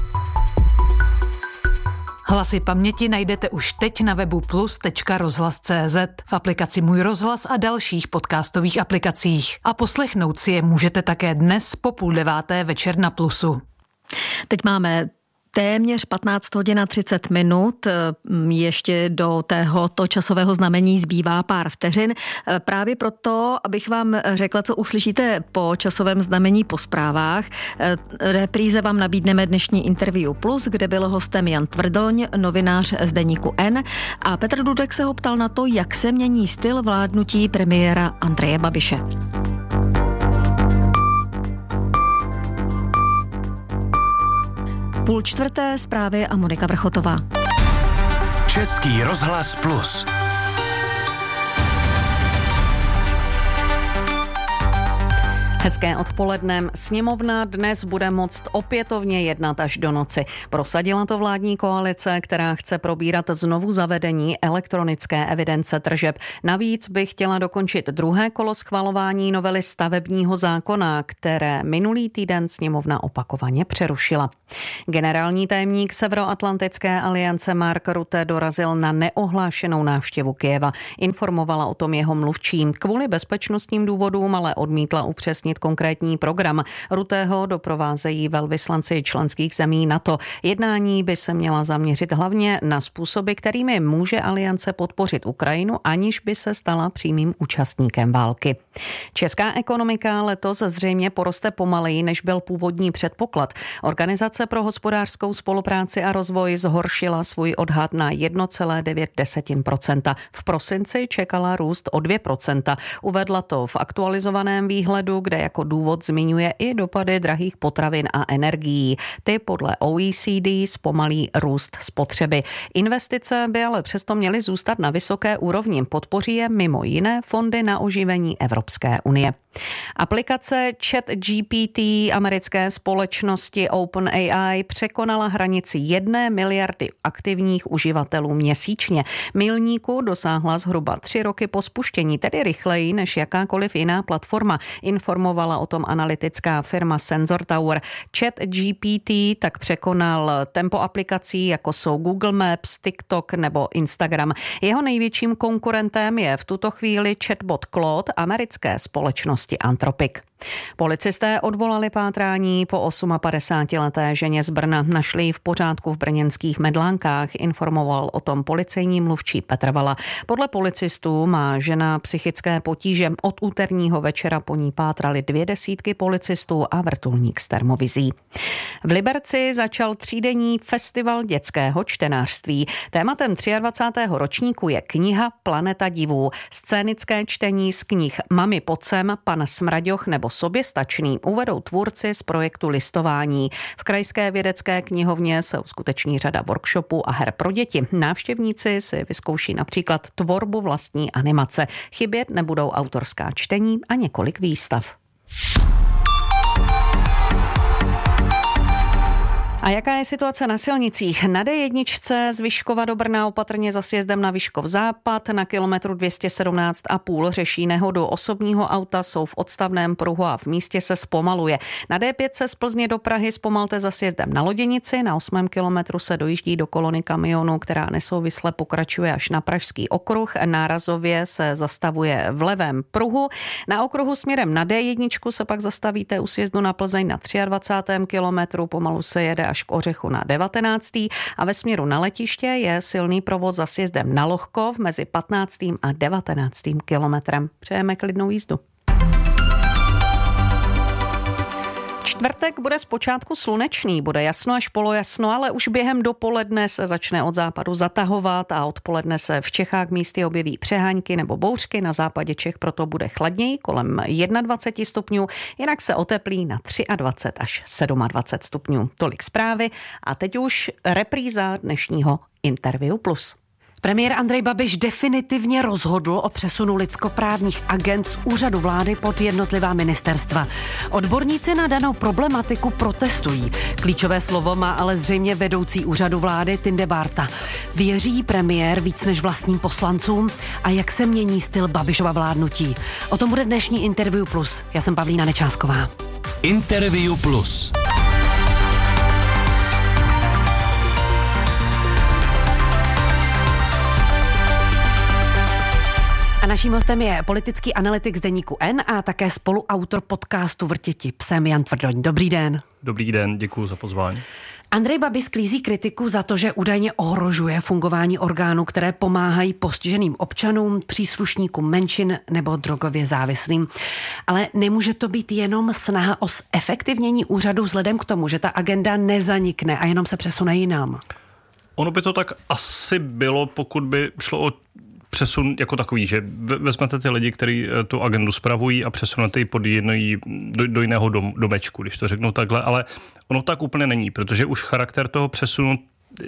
Hlasy paměti najdete už teď na webu plus tečka rozhlas tečka cé zet, v aplikaci Můj rozhlas a dalších podcastových aplikacích. A poslechnout si je můžete také dnes po půl deváté večer na Plusu. Teď máme téměř patnáct hodin a třicet minut, ještě do tohoto časového znamení zbývá pár vteřin. Právě proto, abych vám řekla, co uslyšíte po časovém znamení po zprávách. Repríze vám nabídneme dnešní Interview Plus, kde byl hostem Jan Tvrdoň, novinář z deníku N, a Petr Dudek se ho ptal na to, jak se mění styl vládnutí premiéra Andreje Babiše. Půl čtvrté zprávy a Monika Vrchotová. Český rozhlas Plus. Hezké odpoledne. Sněmovna dnes bude moct opětovně jednat až do noci. Prosadila to vládní koalice, která chce probírat znovu zavedení elektronické evidence tržeb. Navíc by chtěla dokončit druhé kolo schvalování novely stavebního zákona, které minulý týden sněmovna opakovaně přerušila. Generální tajemník Severoatlantické aliance Mark Rutte dorazil na neohlášenou návštěvu Kyjeva. Informovala o tom jeho mluvčí. Kvůli bezpečnostním důvodům ale odmítla upřesnit konkrétní program. Rutteho doprovázejí velvyslanci členských zemí NATO. Jednání by se měla zaměřit hlavně na způsoby, kterými může aliance podpořit Ukrajinu, aniž by se stala přímým účastníkem války. Česká ekonomika letos zřejmě poroste pomaleji, než byl původní předpoklad. Organizace pro hospodářskou spolupráci a rozvoj zhoršila svůj odhad na jedna celá devět procenta. V prosinci čekala růst o dvě procenta. Uvedla to v aktualizovaném výhledu, kde jako důvod zmiňuje i dopady drahých potravin a energií. Ty podle O E C D zpomalí růst spotřeby. Investice by ale přesto měly zůstat na vysoké úrovni. Podpoří je mimo jiné fondy na oživení Evropské unie. Aplikace ChatGPT americké společnosti OpenAI překonala hranici jedné miliardy aktivních uživatelů měsíčně. Milníku dosáhla zhruba tři roky po spuštění, tedy rychleji než jakákoliv jiná platforma. Informovala o tom analytická firma Sensor Tower. ChatGPT tak překonal tempo aplikací, jako jsou Google Maps, TikTok nebo Instagram. Jeho největším konkurentem je v tuto chvíli chatbot Claude americké společnosti Anthropic. Policisté odvolali pátrání po padesátileté ženě z Brna. Našli ji v pořádku v brněnských Medlánkách, informoval o tom policejní mluvčí Petr Vala. Podle policistů má žena psychické potíže. Od úterního večera po ní pátrali dvě desítky policistů a vrtulník s termovizí. V Liberci začal třídenní festival dětského čtenářství. Tématem dvacátého třetího ročníku je kniha Planeta divů. Scénické čtení z knih Mami pod sem, Pan Smraďoch nebo Soběstačný uvedou tvůrci z projektu Listování. V krajské vědecké knihovně se uskuteční řada workshopů a her pro děti. Návštěvníci si vyzkouší například tvorbu vlastní animace. Chybět nebudou autorská čtení a několik výstav. A jaká je situace na silnicích? Na D jedna z Vyškova do Brna opatrně za sjezdem na Vyškov západ na kilometru dvě stě sedmnáct a půl řeší nehodu osobního auta, jsou v odstavném pruhu a v místě se zpomaluje. Na D pět z Plzně do Prahy zpomalte za sjezdem na Loděnici, na osmém kilometru se dojíždí do kolony kamionů, která nesouvisle pokračuje až na Pražský okruh. Nárazově se zastavuje v levém pruhu. Na okruhu směrem na D jedna se pak zastavíte u sjezdu na Plzeň na dvacátém třetím kilometru, pomalu se jede až k Ořechu na devatenáctém a ve směru na letiště je silný provoz za sjezdem na Lohkov mezi patnáctým a devatenáctým kilometrem. Přejeme klidnou jízdu. Čtvrtek bude zpočátku slunečný, bude jasno až polojasno, ale už během dopoledne se začne od západu zatahovat a odpoledne se v Čechách místy objeví přehánky nebo bouřky, na západě Čech proto bude chladněji, kolem dvacet jedna stupňů, jinak se oteplí na dvacet tři až dvacet sedm stupňů. Tolik zprávy a teď už repríza dnešního Interview Plus. Premiér Andrej Babiš definitivně rozhodl o přesunu lidskoprávních agent z úřadu vlády pod jednotlivá ministerstva. Odborníci na danou problematiku protestují. Klíčové slovo má ale zřejmě vedoucí úřadu vlády Tinde Bárta. Věří premiér víc než vlastním poslancům a jak se mění styl Babišova vládnutí? O tom bude dnešní Interview Plus. Já jsem Pavlína Nečásková. Interview Plus. A naším hostem je politický analytik z deníku N a také spoluautor podcastu Vrtěti psem Jan Tvrdoň. Dobrý den. Dobrý den, děkuji za pozvání. Andrej Babiš sklízí kritiku za to, že údajně ohrožuje fungování orgánů, které pomáhají postiženým občanům, příslušníkům menšin nebo drogově závislým. Ale nemůže to být jenom snaha o zefektivnění úřadu vzhledem k tomu, že ta agenda nezanikne a jenom se přesune jinam. Ono by to tak asi bylo, pokud by šlo o přesun jako takový, že vezmete ty lidi, kteří tu agendu spravují a přesunete ji pod jedný, do, do jiného dom, domečku, když to řeknu takhle, ale ono tak úplně není, protože už charakter toho přesunu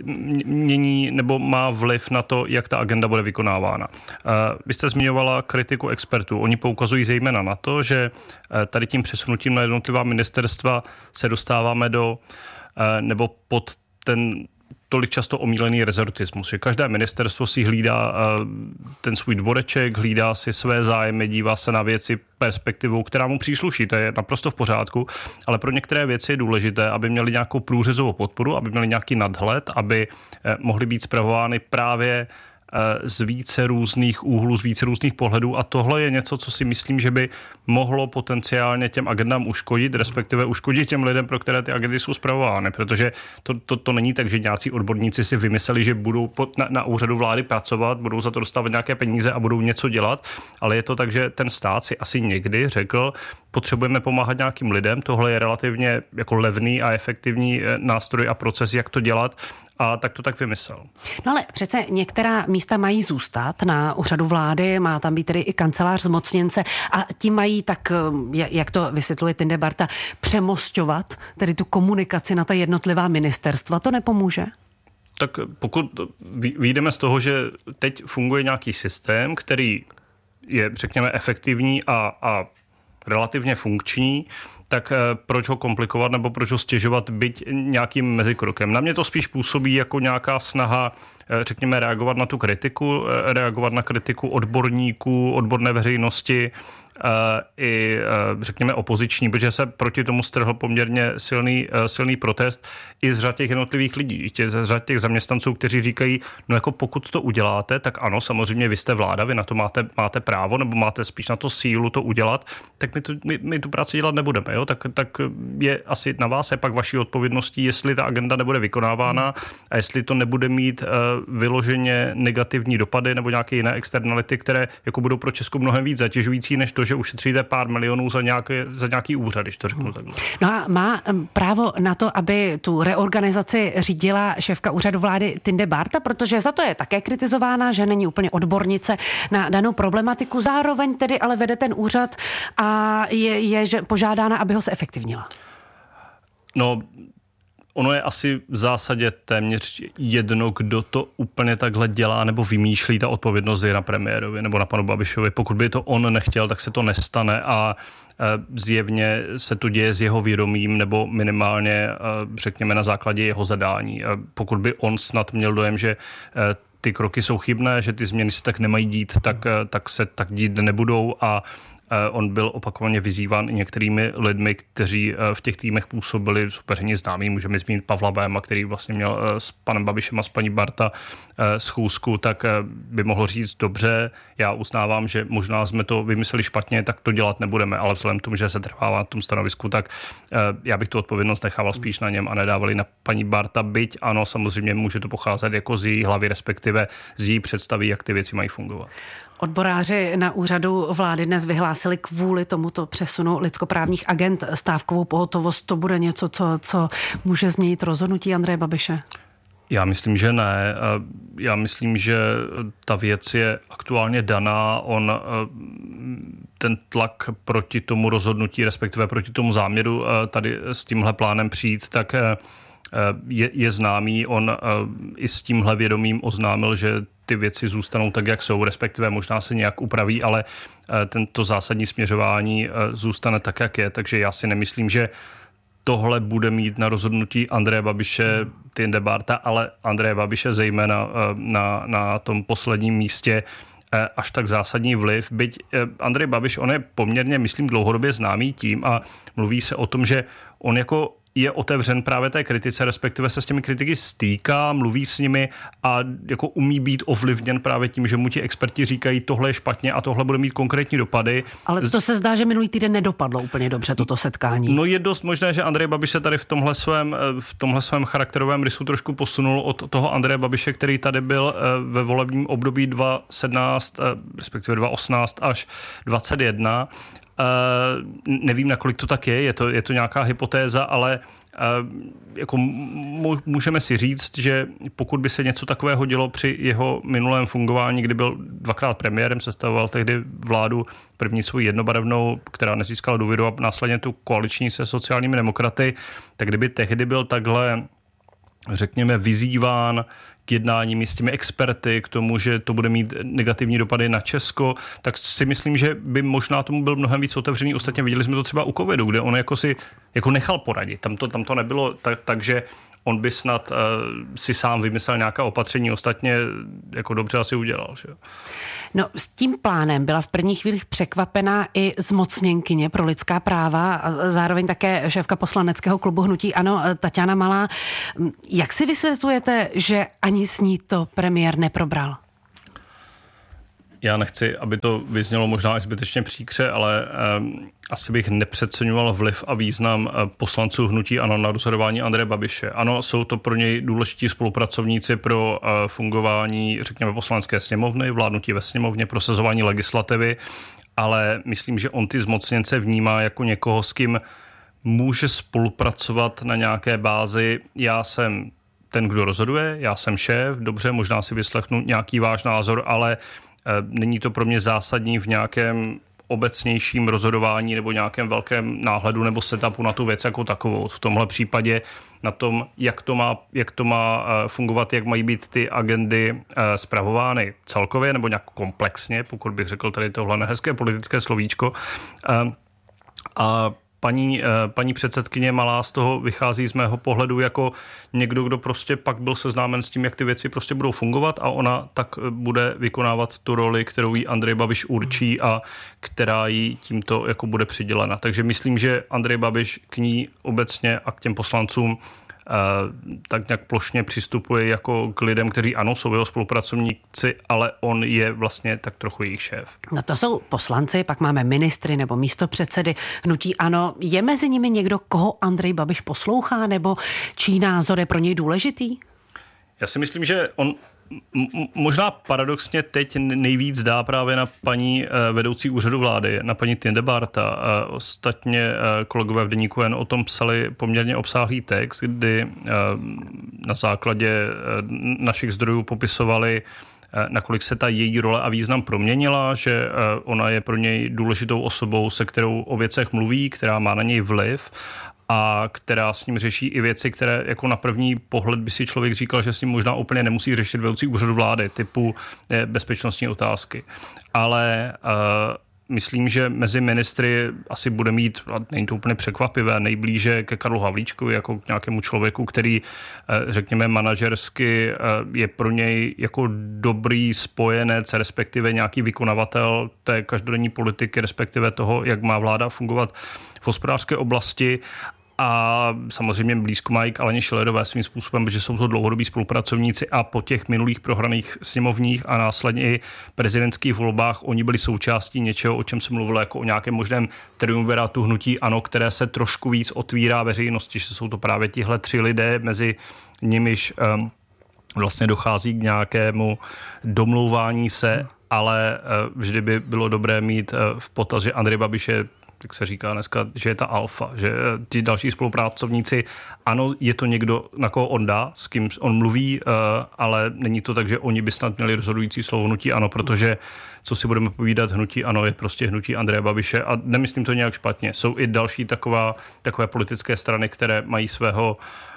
mění nebo má vliv na to, jak ta agenda bude vykonávána. Vy jste zmiňovala kritiku expertů. Oni poukazují zejména na to, že tady tím přesunutím na jednotlivá ministerstva se dostáváme do nebo pod ten tolik často omílený rezortismus, že každé ministerstvo si hlídá ten svůj dvoreček, hlídá si své zájmy, dívá se na věci perspektivou, která mu přísluší. To je naprosto v pořádku, ale pro některé věci je důležité, aby měli nějakou průřezovou podporu, aby měli nějaký nadhled, aby mohly být spravovány právě z více různých úhlů, z více různých pohledů a tohle je něco, co si myslím, že by mohlo potenciálně těm agendám uškodit, respektive uškodit těm lidem, pro které ty agendy jsou spravovány, protože to, to, to není tak, že nějací odborníci si vymysleli, že budou pod, na, na úřadu vlády pracovat, budou za to dostávat nějaké peníze a budou něco dělat, ale je to tak, že ten stát si asi někdy řekl, potřebujeme pomáhat nějakým lidem, tohle je relativně jako levný a efektivní nástroj a proces, jak to dělat, a tak to tak vymyslel. No ale přece některá místa mají zůstat na úřadu vlády, má tam být tedy i kancelář zmocněnce a ti mají tak, jak to vysvětluje Tinde Barta, přemosťovat tedy tu komunikaci na ta jednotlivá ministerstva. To nepomůže? Tak pokud vyjdeme z toho, že teď funguje nějaký systém, který je, řekněme, efektivní a, a relativně funkční, tak proč ho komplikovat nebo proč ho stěžovat byť nějakým mezikrokem. Na mě to spíš působí jako nějaká snaha, řekněme, reagovat na tu kritiku, reagovat na kritiku odborníků, odborné veřejnosti, i, řekněme, opoziční, protože se proti tomu strhl poměrně silný, silný protest i z řad těch jednotlivých lidí, z řad těch zaměstnanců, kteří říkají, no jako pokud to uděláte, tak ano, samozřejmě vy jste vláda, vy na to máte, máte právo, nebo máte spíš na to sílu to udělat, tak my tu, my, my tu práci dělat nebudeme, jo? Tak, tak je asi na vás, je pak vaší odpovědností, jestli ta agenda nebude vykonávána a jestli to nebude mít uh, vyloženě negativní dopady nebo nějaké jiné externality, které jako budou pro Česko mnohem víc zatěžující, než to, že ušetříte pár milionů za nějaký, za nějaký úřad, když to řeknu takhle. No a má právo na to, aby tu reorganizaci řídila šéfka úřadu vlády Tinde Barta, protože za to je také kritizována, že není úplně odbornice na danou problematiku. Zároveň tedy ale vede ten úřad a je, je že požádána, aby ho zefektivnila. No, ono je asi v zásadě téměř jedno, kdo to úplně takhle dělá nebo vymýšlí, ta odpovědnost je na premiérovi nebo na panu Babišovi. Pokud by to on nechtěl, tak se to nestane a zjevně se to děje s jeho vědomím nebo minimálně, řekněme, na základě jeho zadání. Pokud by on snad měl dojem, že ty kroky jsou chybné, že ty změny se tak nemají dít, tak, tak se tak dít nebudou a on byl opakovaně vyzýván i některými lidmi, kteří v těch týmech působili soupeřeně známí. Můžeme zmínit Pavla Béma, který vlastně měl s panem Babišem a s paní Barta schůzku, tak by mohl říct dobře, já uznávám, že možná jsme to vymysleli špatně, tak to dělat nebudeme, ale vzhledem k tomu, že se trvává na tom stanovisku, tak já bych tu odpovědnost nechával spíš na něm a nedávali na paní Barta, byť ano, samozřejmě může to pocházet jako z její hlavy, respektive z její představy, jak ty věci mají fungovat. Odboráři na úřadu vlády dnes vyhlásili kvůli tomuto přesunu lidskoprávních agent stávkovou pohotovost. To bude něco, co, co může změnit rozhodnutí Andreje Babiše? Já myslím, že ne. Já myslím, že ta věc je aktuálně daná. On ten tlak proti tomu rozhodnutí, respektive proti tomu záměru tady s tímhle plánem přijít, tak je, je známý. On i s tímhle vědomím oznámil, že ty věci zůstanou tak, jak jsou, respektive možná se nějak upraví, ale tento zásadní směřování zůstane tak, jak je. Takže já si nemyslím, že tohle bude mít na rozhodnutí Andreje Babiše, Tinde Barta, ale Andreje Babiše zejména na, na tom posledním místě až tak zásadní vliv. Byť Andrej Babiš, on je poměrně, myslím, dlouhodobě známý tím a mluví se o tom, že on jako je otevřen právě té kritice, respektive se s těmi kritiky stýká, mluví s nimi a jako umí být ovlivněn právě tím, že mu ti experti říkají, tohle je špatně a tohle bude mít konkrétní dopady. Ale to se zdá, že minulý týden nedopadlo úplně dobře toto setkání. No je dost možné, že Andrej Babiš se tady v tomhle svém, v tomhle svém charakterovém rysu trošku posunul od toho Andreje Babiše, který tady byl ve volebním období dva tisíce sedmnáct, respektive dva tisíce osmnáct až dvacet jedna. Uh, nevím, nakolik to tak je, je to, je to nějaká hypotéza, ale jako můžeme si říct, že pokud by se něco takového dělo při jeho minulém fungování, kdy byl dvakrát premiérem, sestavoval tehdy vládu první svou jednobarevnou, která nezískala důvěru a následně tu koaliční se sociálními demokraty, tak kdyby tehdy byl takhle, řekněme, vyzýván k jednáním s těmi experty, k tomu, že to bude mít negativní dopady na Česko, tak si myslím, že by možná tomu byl mnohem víc otevřený. Ostatně viděli jsme to třeba u covidu, kde on jako si jako nechal poradit. Tam to, tam to nebylo tak, takže on by snad uh, si sám vymyslel nějaká opatření, ostatně jako dobře asi udělal. Že? No, s tím plánem byla v prvních chvílích překvapená i zmocněnkyně pro lidská práva a zároveň také šéfka poslaneckého klubu Hnutí ANO Taťána Malá. Jak si vysvětlujete, že ani s ní to premiér neprobral? Já nechci, aby to vyznělo možná i zbytečně příkře, ale um, asi bych nepřeceňoval vliv a význam poslanců Hnutí ANO na rozhodování Andreje Babiše. Ano, jsou to pro něj důležití spolupracovníci pro uh, fungování, řekněme, poslanecké sněmovny, vládnutí ve sněmovně, prosazování legislativy, ale myslím, že on ty zmocněnce vnímá jako někoho, s kým může spolupracovat na nějaké bázi. Já jsem ten, kdo rozhoduje, já jsem šéf, dobře, možná si vyslechnu nějaký váš názor, ale není to pro mě zásadní v nějakém obecnějším rozhodování nebo nějakém velkém náhledu nebo setupu na tu věc jako takovou. V tomhle případě na tom, jak to má, jak to má fungovat, jak mají být ty agendy spravovány celkově nebo nějak komplexně, pokud bych řekl tady tohle nehezké politické slovíčko. A Paní, paní předsedkyně Malá z toho vychází z mého pohledu jako někdo, kdo prostě pak byl seznámen s tím, jak ty věci prostě budou fungovat a ona tak bude vykonávat tu roli, kterou jí Andrej Babiš určí a která jí tímto jako bude přidělena. Takže myslím, že Andrej Babiš k ní obecně a k těm poslancům tak nějak plošně přistupuje jako k lidem, kteří ano, jsou jeho spolupracovníci, ale on je vlastně tak trochu jejich šéf. No to jsou poslanci, pak máme ministry nebo místopředsedy Hnutí ANO. Je mezi nimi někdo, koho Andrej Babiš poslouchá, nebo čí názor je pro něj důležitý? Já si myslím, že on možná paradoxně teď nejvíc dá právě na paní vedoucí úřadu vlády, na paní Tindebarta. Ostatně kolegové v Deníku N o tom psali poměrně obsáhlý text, kdy na základě našich zdrojů popisovali, nakolik se ta její role a význam proměnila, že ona je pro něj důležitou osobou, se kterou o věcech mluví, která má na něj vliv a která s ním řeší i věci, které jako na první pohled by si člověk říkal, že s ním možná úplně nemusí řešit vedoucí úřadu vlády, typu bezpečnostní otázky. Ale uh, myslím, že mezi ministry asi bude mít, není to úplně překvapivé, nejblíže ke Karlu Havlíčkovi, jako k nějakému člověku, který, řekněme, manažersky je pro něj jako dobrý spojenec, respektive nějaký vykonavatel té každodenní politiky, respektive toho, jak má vláda fungovat v hospodářské oblasti. A samozřejmě blízko mají k Aleně Schillerové svým způsobem, protože jsou to dlouhodobí spolupracovníci a po těch minulých prohraných sněmovních a následně i prezidentských volbách oni byli součástí něčeho, o čem se mluvilo jako o nějakém možném triumvirátu Hnutí ANO, které se trošku víc otvírá veřejnosti, že jsou to právě tihle tři lidé, mezi nimiž um, vlastně dochází k nějakému domlouvání se, ale uh, vždy by bylo dobré mít uh, v potaz, že Andrej Babiš je, jak se říká dneska, že je ta alfa, že ti další spolupracovníci, ano, je to někdo, na koho on dá, s kým on mluví, ale není to tak, že oni by snad měli rozhodující slovo Hnutí ANO, protože, co si budeme povídat, Hnutí ANO je prostě hnutí Andreje Babiše a nemyslím to nějak špatně. Jsou i další taková, takové politické strany, které mají svého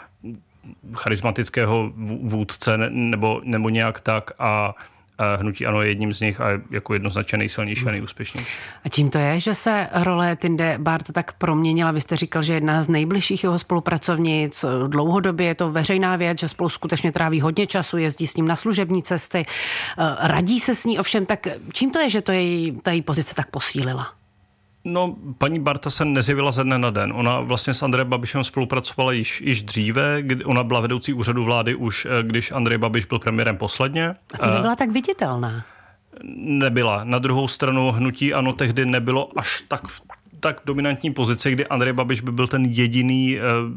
charismatického vůdce nebo, nebo nějak tak a Hnutí ANO je jedním z nich a jako jednoznačně nejsilnější a nejúspěšnější. A čím to je, že se role Tindebarta tak proměnila? Vy jste říkal, že jedna z nejbližších jeho spolupracovnic, dlouhodobě je to veřejná věc, že spolu skutečně tráví hodně času, jezdí s ním na služební cesty, radí se s ní, ovšem tak čím to je, že to její, ta její pozice tak posílila? No, paní Barta se nezjevila ze dne na den. Ona vlastně s Andrejem Babišem spolupracovala již, již dříve, kdy ona byla vedoucí úřadu vlády už, když Andrej Babiš byl premiérem posledně. A to nebyla tak viditelná? Nebyla. Na druhou stranu Hnutí ANO tehdy nebylo až tak tak dominantní pozici, kdy Andrej Babiš by byl ten jediný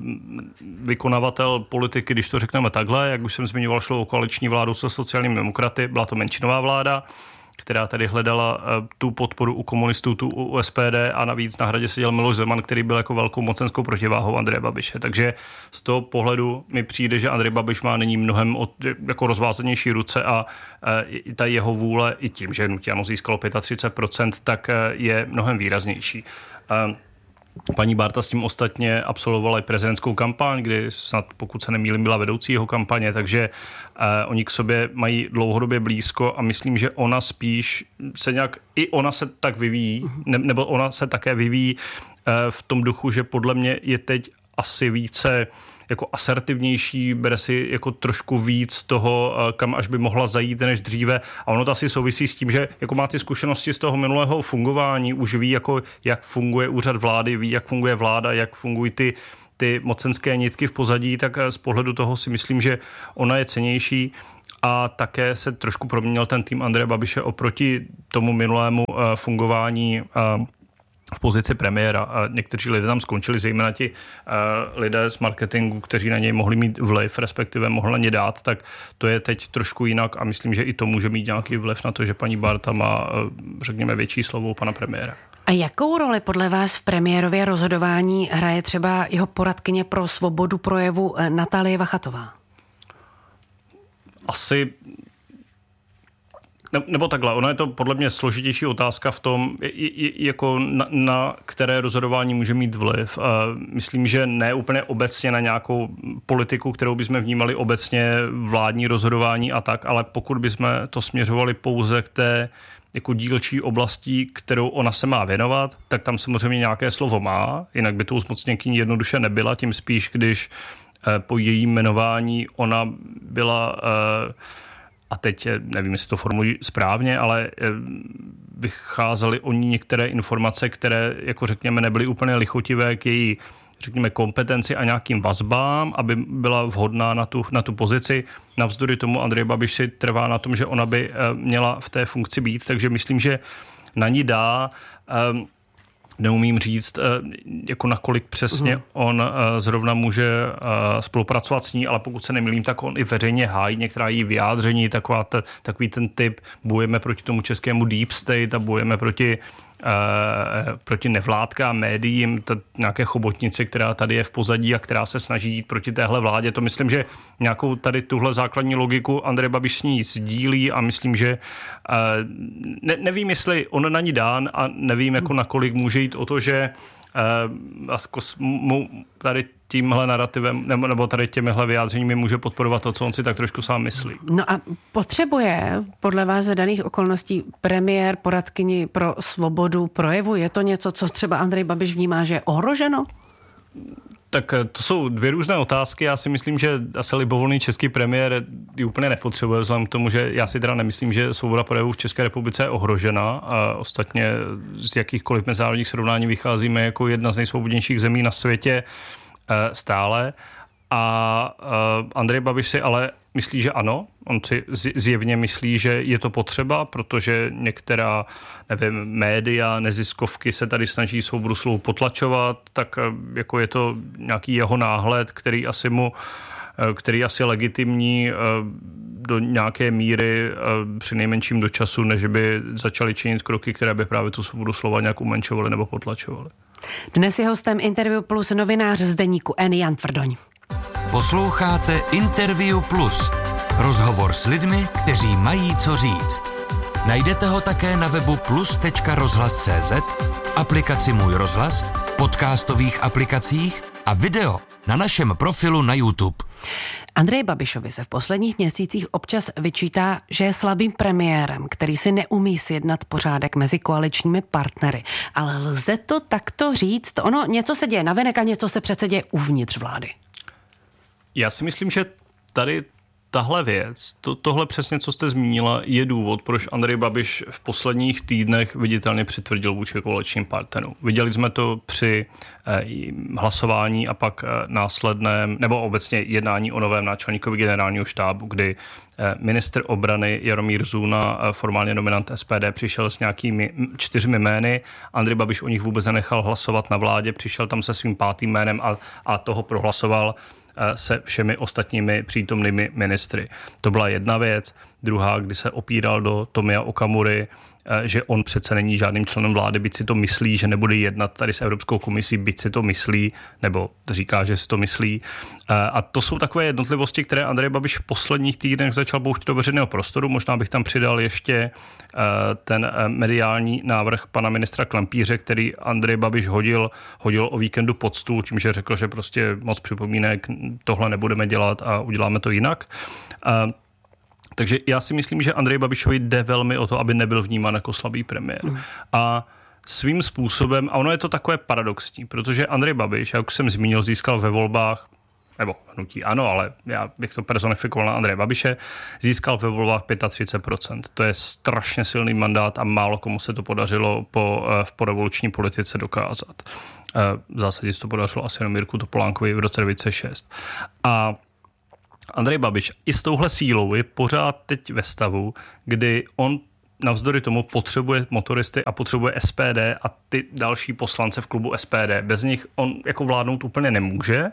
vykonavatel politiky, když to řekneme takhle, jak už jsem zmiňoval, šlo o koaliční vládu se sociálními demokraty, byla to menšinová vláda. která tady hledala tu podporu u komunistů, tu u S P D a navíc na Hradě seděl Miloš Zeman, který byl jako velkou mocenskou protiváhou Andreje Babiše. Takže z toho pohledu mi přijde, že Andrej Babiš má nyní mnohem od, jako rozvázanější ruce a e, ta jeho vůle i tím, že hnutí ANO získalo třicet pět procent, tak je mnohem výraznější. E, Paní Bárta s tím ostatně absolvovala i prezidentskou kampaň, kdy snad, pokud se nemýlím, byla vedoucí jeho kampaně, takže eh, oni k sobě mají dlouhodobě blízko a myslím, že ona spíš se nějak, i ona se tak vyvíjí, ne, nebo ona se také vyvíjí eh, v tom duchu, že podle mě je teď asi více jako asertivnější, bere si jako trošku víc toho, kam až by mohla zajít než dříve. A ono to asi souvisí s tím, že jako má ty zkušenosti z toho minulého fungování, už ví, jako, jak funguje úřad vlády, ví, jak funguje vláda, jak fungují ty, ty mocenské nitky v pozadí, tak z pohledu toho si myslím, že ona je cennější. A také se trošku proměnil ten tým Andreje Babiše oproti tomu minulému uh, fungování uh, v pozici premiéra. A někteří lidé tam skončili, zejména ti uh, lidé z marketingu, kteří na něj mohli mít vliv, respektive mohli na ně dát, tak to je teď trošku jinak a myslím, že i to může mít nějaký vliv na to, že paní Bárta má, uh, řekněme, větší slovo u pana premiéra. A jakou roli podle vás v premiérově rozhodování hraje třeba jeho poradkyně pro svobodu projevu Natálie Vachatová? Asi Nebo takhle, ono je to podle mě složitější otázka v tom, jako na, na které rozhodování může mít vliv. Myslím, že ne úplně obecně na nějakou politiku, kterou bychom vnímali obecně vládní rozhodování a tak, ale pokud bychom to směřovali pouze k té jako dílčí oblastí, kterou ona se má věnovat, tak tam samozřejmě nějaké slovo má, jinak by to zmocněnkyní jednoduše nebyla, tím spíš, když po jejím jmenování ona byla... A teď nevím, jestli to formuluji správně, ale vycházely o ní některé informace, které, jako řekněme, nebyly úplně lichotivé k její, řekněme, kompetenci a nějakým vazbám, aby byla vhodná na tu, na tu pozici. Navzdory tomu Andrej Babiš si trvá na tom, že ona by měla v té funkci být, takže myslím, že na ní dá... Neumím říct, jako nakolik přesně on zrovna může spolupracovat s ní, ale pokud se nemýlím, tak on i veřejně hájí některá její vyjádření, taková ta, takový ten typ, bojujeme proti tomu českému deep state a bojujeme proti, uh, proti nevládkám, médiím, t- nějaké chobotnici, která tady je v pozadí a která se snaží jít proti téhle vládě. To myslím, že nějakou tady tuhle základní logiku Andrej Babiš s ní sdílí a myslím, že uh, ne, nevím, jestli on na ní dán a nevím, jako nakolik může jít o to, že uh, tady tímhle narrativem nebo, nebo tady těmihle vyjádřeními může podporovat to, co on si tak trošku sám myslí. No a potřebuje podle vás za daných okolností premiér poradkyni pro svobodu projevu? Je to něco, co třeba Andrej Babiš vnímá, že je ohroženo? Tak to jsou dvě různé otázky. Já si myslím, že asi libovolný český premiér ji úplně nepotřebuje, vzhledem k tomu, že já si teda nemyslím, že svoboda projevu v České republice je ohrožena. A ostatně z jakýchkoliv mezinárodních srovnání vycházíme jako jedna z nejsvobodnějších zemí na světě stále. A Andrej Babiš si ale myslí, že ano. On si zjevně myslí, že je to potřeba, protože některá, nevím, média, neziskovky se tady snaží svobodu slovu potlačovat, tak jako je to nějaký jeho náhled, který asi mu, který asi legitimní do nějaké míry při nejmenším do času, než by začali činit kroky, které by právě tu svobodu slova nějak umenšovaly nebo potlačovaly. Dnes je hostem Interview Plus novinář z deníku N Jan Tvrdoň. Posloucháte Interview Plus. Rozhovor s lidmi, kteří mají co říct. Najdete ho také na webu plus tečka rozhlas tečka cé zet, aplikaci Můj rozhlas, podcastových aplikacích a video na našem profilu na YouTube. Andreji Babišovi se v posledních měsících občas vyčítá, že je slabým premiérem, který si neumí sjednat pořádek mezi koaličními partnery. Ale lze to takto říct? Ono něco se děje navenek a něco se přece děje uvnitř vlády. Já si myslím, že tady tahle věc, to, tohle přesně, co jste zmínila, je důvod, proč Andrej Babiš v posledních týdnech viditelně přitvrdil vůči koaličním partnerům. Viděli jsme to při eh, hlasování a pak eh, následném, nebo obecně jednání o novém náčelníkovi generálního štábu, kdy eh, ministr obrany Jaromír Zůna, eh, formálně nominant S P D, přišel s nějakými čtyřmi jmény. Andrej Babiš o nich vůbec nenechal hlasovat na vládě, přišel tam se svým pátým jménem a, a toho prohlasoval. se všemi ostatními přítomnými ministry. To byla jedna věc. Druhá, kdy se opíral do Tomia Okamury, že on přece není žádným členem vlády, byť si to myslí, že nebude jednat tady s Evropskou komisí, byť si to myslí, nebo říká, že si to myslí. A to jsou takové jednotlivosti, které Andrej Babiš v posledních týdnech začal pouštět do veřejného prostoru. Možná bych tam přidal ještě ten mediální návrh pana ministra Klempíře, který Andrej Babiš hodil, hodil o víkendu pod stůl, tím, že řekl, že prostě moc připomínek, tohle nebudeme dělat a uděláme to jinak. Takže já si myslím, že Andrej Babišovi jde velmi o to, aby nebyl vnímán jako slabý premiér. Mm. A svým způsobem, a ono je to takové paradoxní, protože Andrej Babiš, jak už jsem zmínil, získal ve volbách, nebo hnutí ano, ale já bych to personifikoval na Andreje Babiše, získal ve volbách třicet pět procent. To je strašně silný mandát a málo komu se to podařilo po, v porevoluční politice dokázat. V zásadě se to podařilo asi jenom Mirku Topolánkovi v roce devět set šest. A Andrej Babiš i s touhle sílou je pořád teď ve stavu, kdy on navzdory tomu potřebuje motoristy a potřebuje S P D a ty další poslance v klubu S P D. Bez nich on jako vládnout úplně nemůže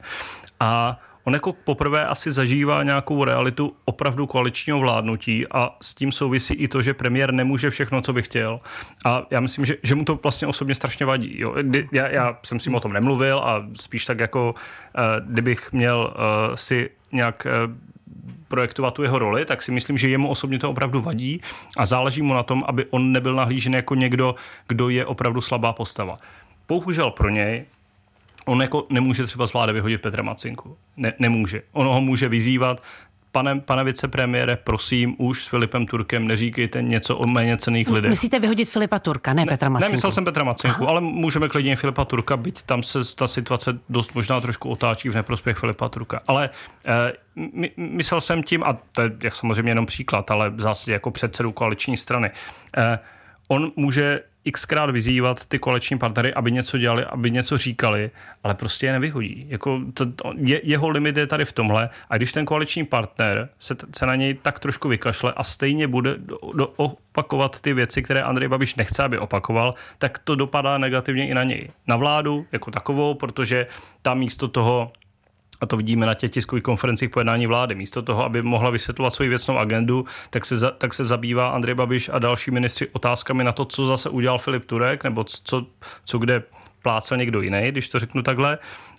a on jako poprvé asi zažívá nějakou realitu opravdu koaličního vládnutí a s tím souvisí i to, že premiér nemůže všechno, co by chtěl. A já myslím, že, že mu to vlastně osobně strašně vadí. Jo. Já, já jsem s ním o tom nemluvil a spíš tak jako, kdybych měl si nějak projektovat tu jeho roli, tak si myslím, že jemu osobně to opravdu vadí a záleží mu na tom, aby on nebyl nahlížen jako někdo, kdo je opravdu slabá postava. Bohužel pro něj on jako nemůže třeba z vlády vyhodit Petra Macinku. Ne, nemůže. On ho může vyzývat. Pane, pane vicepremiére, prosím, už s Filipem Turkem neříkejte něco o méně cenných lidech. Myslíte vyhodit Filipa Turka, ne, ne Petra Macinku? Nemyslel jsem Petra Macinku, ale můžeme klidně Filipa Turka, byť tam se ta situace dost možná trošku otáčí v neprospěch Filipa Turka. Ale eh, my, myslel jsem tím, a to je jak samozřejmě jenom příklad, ale v zásadě jako předsedu koaliční strany, eh, on může xkrát vyzývat ty koaliční partnery, aby něco dělali, aby něco říkali, ale prostě je nevyhodí. Jako to, je, jeho limit je tady v tomhle a když ten koaliční partner se, se na něj tak trošku vykašle a stejně bude do, do, opakovat ty věci, které Andrej Babiš nechce, aby opakoval, tak to dopadá negativně i na něj. Na vládu jako takovou, protože tam místo toho, a to vidíme na těch tiskových konferencích po jednání vlády. Místo toho, aby mohla vysvětlovat svoji věcnou agendu, tak se, za, tak se zabývá Andrej Babiš a další ministři otázkami na to, co zase udělal Filip Turek, nebo co, co kde plácel někdo jiný, když to řeknu takhle.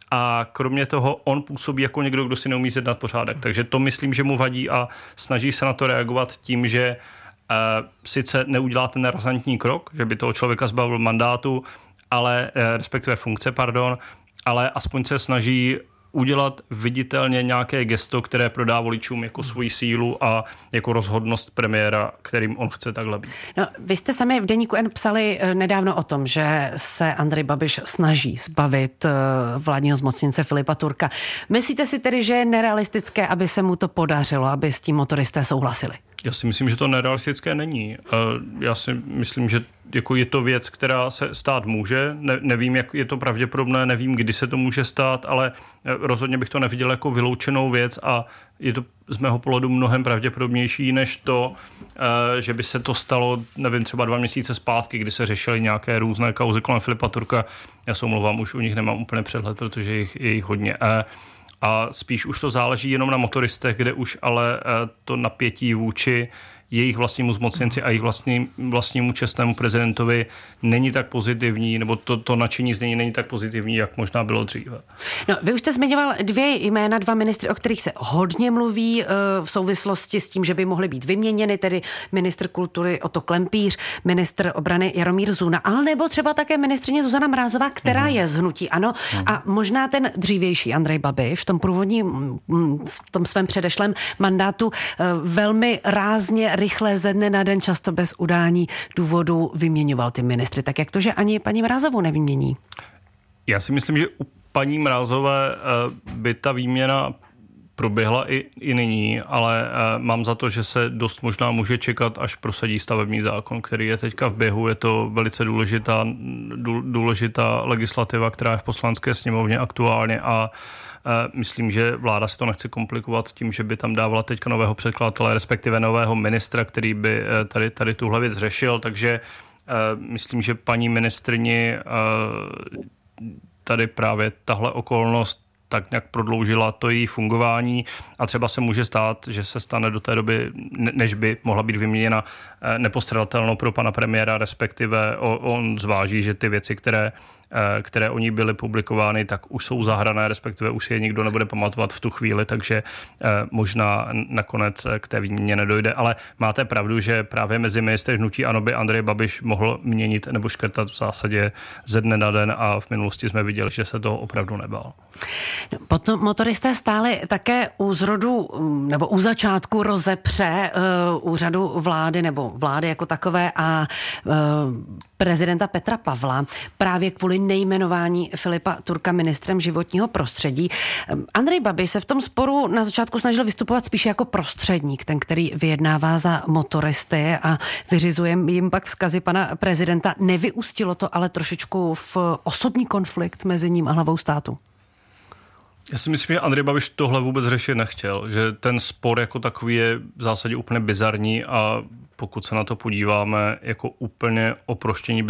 A kromě toho on působí jako někdo, kdo si neumí zjednat pořádek. Takže to myslím, že mu vadí a snaží se na to reagovat tím, že eh, sice neudělá ten razantní krok, že by toho člověka zbavil mandátu, ale eh, respektive funkce, pardon, ale aspoň se snaží udělat viditelně nějaké gesto, které prodá voličům jako svoji sílu a jako rozhodnost premiéra, kterým on chce takhle být. No, vy jste sami v Deníku N psali nedávno o tom, že se Andrej Babiš snaží zbavit vládního zmocněnce Filipa Turka. Myslíte si tedy, že je nerealistické, aby se mu to podařilo, aby s tím motoristé souhlasili? Já si myslím, že to nerealistické není. Já si myslím, že jako je to věc, která se stát může. Ne, nevím, jak je to pravděpodobné, nevím, kdy se to může stát, ale rozhodně bych to neviděl jako vyloučenou věc a je to z mého pohledu mnohem pravděpodobnější než to, že by se to stalo, nevím, třeba dva měsíce zpátky, kdy se řešily nějaké různé kauzy kolem Filipa Turka. Já se omlouvám, už u nich nemám úplně přehled, protože je jich, je jich hodně. A spíš už to záleží jenom na motoristech, kde už ale to napětí vůči jejich vlastnímu zmocněnci a jejich vlastní, vlastnímu čestnému prezidentovi není tak pozitivní, nebo to, to nadšení z něj není tak pozitivní, jak možná bylo dříve. No, vy už jste zmiňoval dvě jména, dva ministry, o kterých se hodně mluví uh, v souvislosti s tím, že by mohly být vyměněny, tedy ministr kultury Otto Klempíř, ministr obrany Jaromír Zuna, ale nebo třeba také ministryně Zuzana Mrázová, která mm. je z hnutí ANO mm. a možná ten dřívější Andrej Babiš v tom průvodním, v tom svém předešlém mandátu uh, velmi rázně rychle ze dne na den, často bez udání důvodů vyměňoval ty ministry. Tak jak to, že ani paní Mrázovou nevymění? Já si myslím, že u paní Mrázové by ta výměna proběhla i, i nyní, ale mám za to, že se dost možná může čekat, až prosadí stavební zákon, který je teďka v běhu. Je to velice důležitá, důležitá legislativa, která je v poslanecké sněmovně aktuálně a myslím, že vláda si to nechce komplikovat tím, že by tam dávala teďka nového předkladatele, respektive nového ministra, který by tady, tady tuhle věc řešil, takže myslím, že paní ministryni tady právě tahle okolnost tak nějak prodloužila to její fungování a třeba se může stát, že se stane do té doby, než by mohla být vyměněna, nepostradatelnou pro pana premiéra, respektive on zváží, že ty věci, které které o ní byly publikovány, tak už jsou zahrané, respektive už si je nikdo nebude pamatovat v tu chvíli, takže možná nakonec k té výměně nedojde. Ale máte pravdu, že právě mezi ministry hnutí ANO by Andrej Babiš mohl měnit nebo škrtat v zásadě ze dne na den a v minulosti jsme viděli, že se toho opravdu nebál. Potom motoristé stáli také u zrodu nebo u začátku rozepře uh, úřadu vlády nebo vlády jako takové a uh, prezidenta Petra Pavla právě kvůli nejmenování Filipa Turka ministrem životního prostředí. Andrej Babiš se v tom sporu na začátku snažil vystupovat spíše jako prostředník, ten, který vyjednává za motoristy a vyřizuje jim pak vzkazy pana prezidenta. Nevyústilo to ale trošičku v osobní konflikt mezi ním a hlavou státu? Já si myslím, že Andrej Babiš tohle vůbec řešit nechtěl, že ten spor jako takový je v zásadě úplně bizarní a pokud se na to podíváme jako úplně oproštění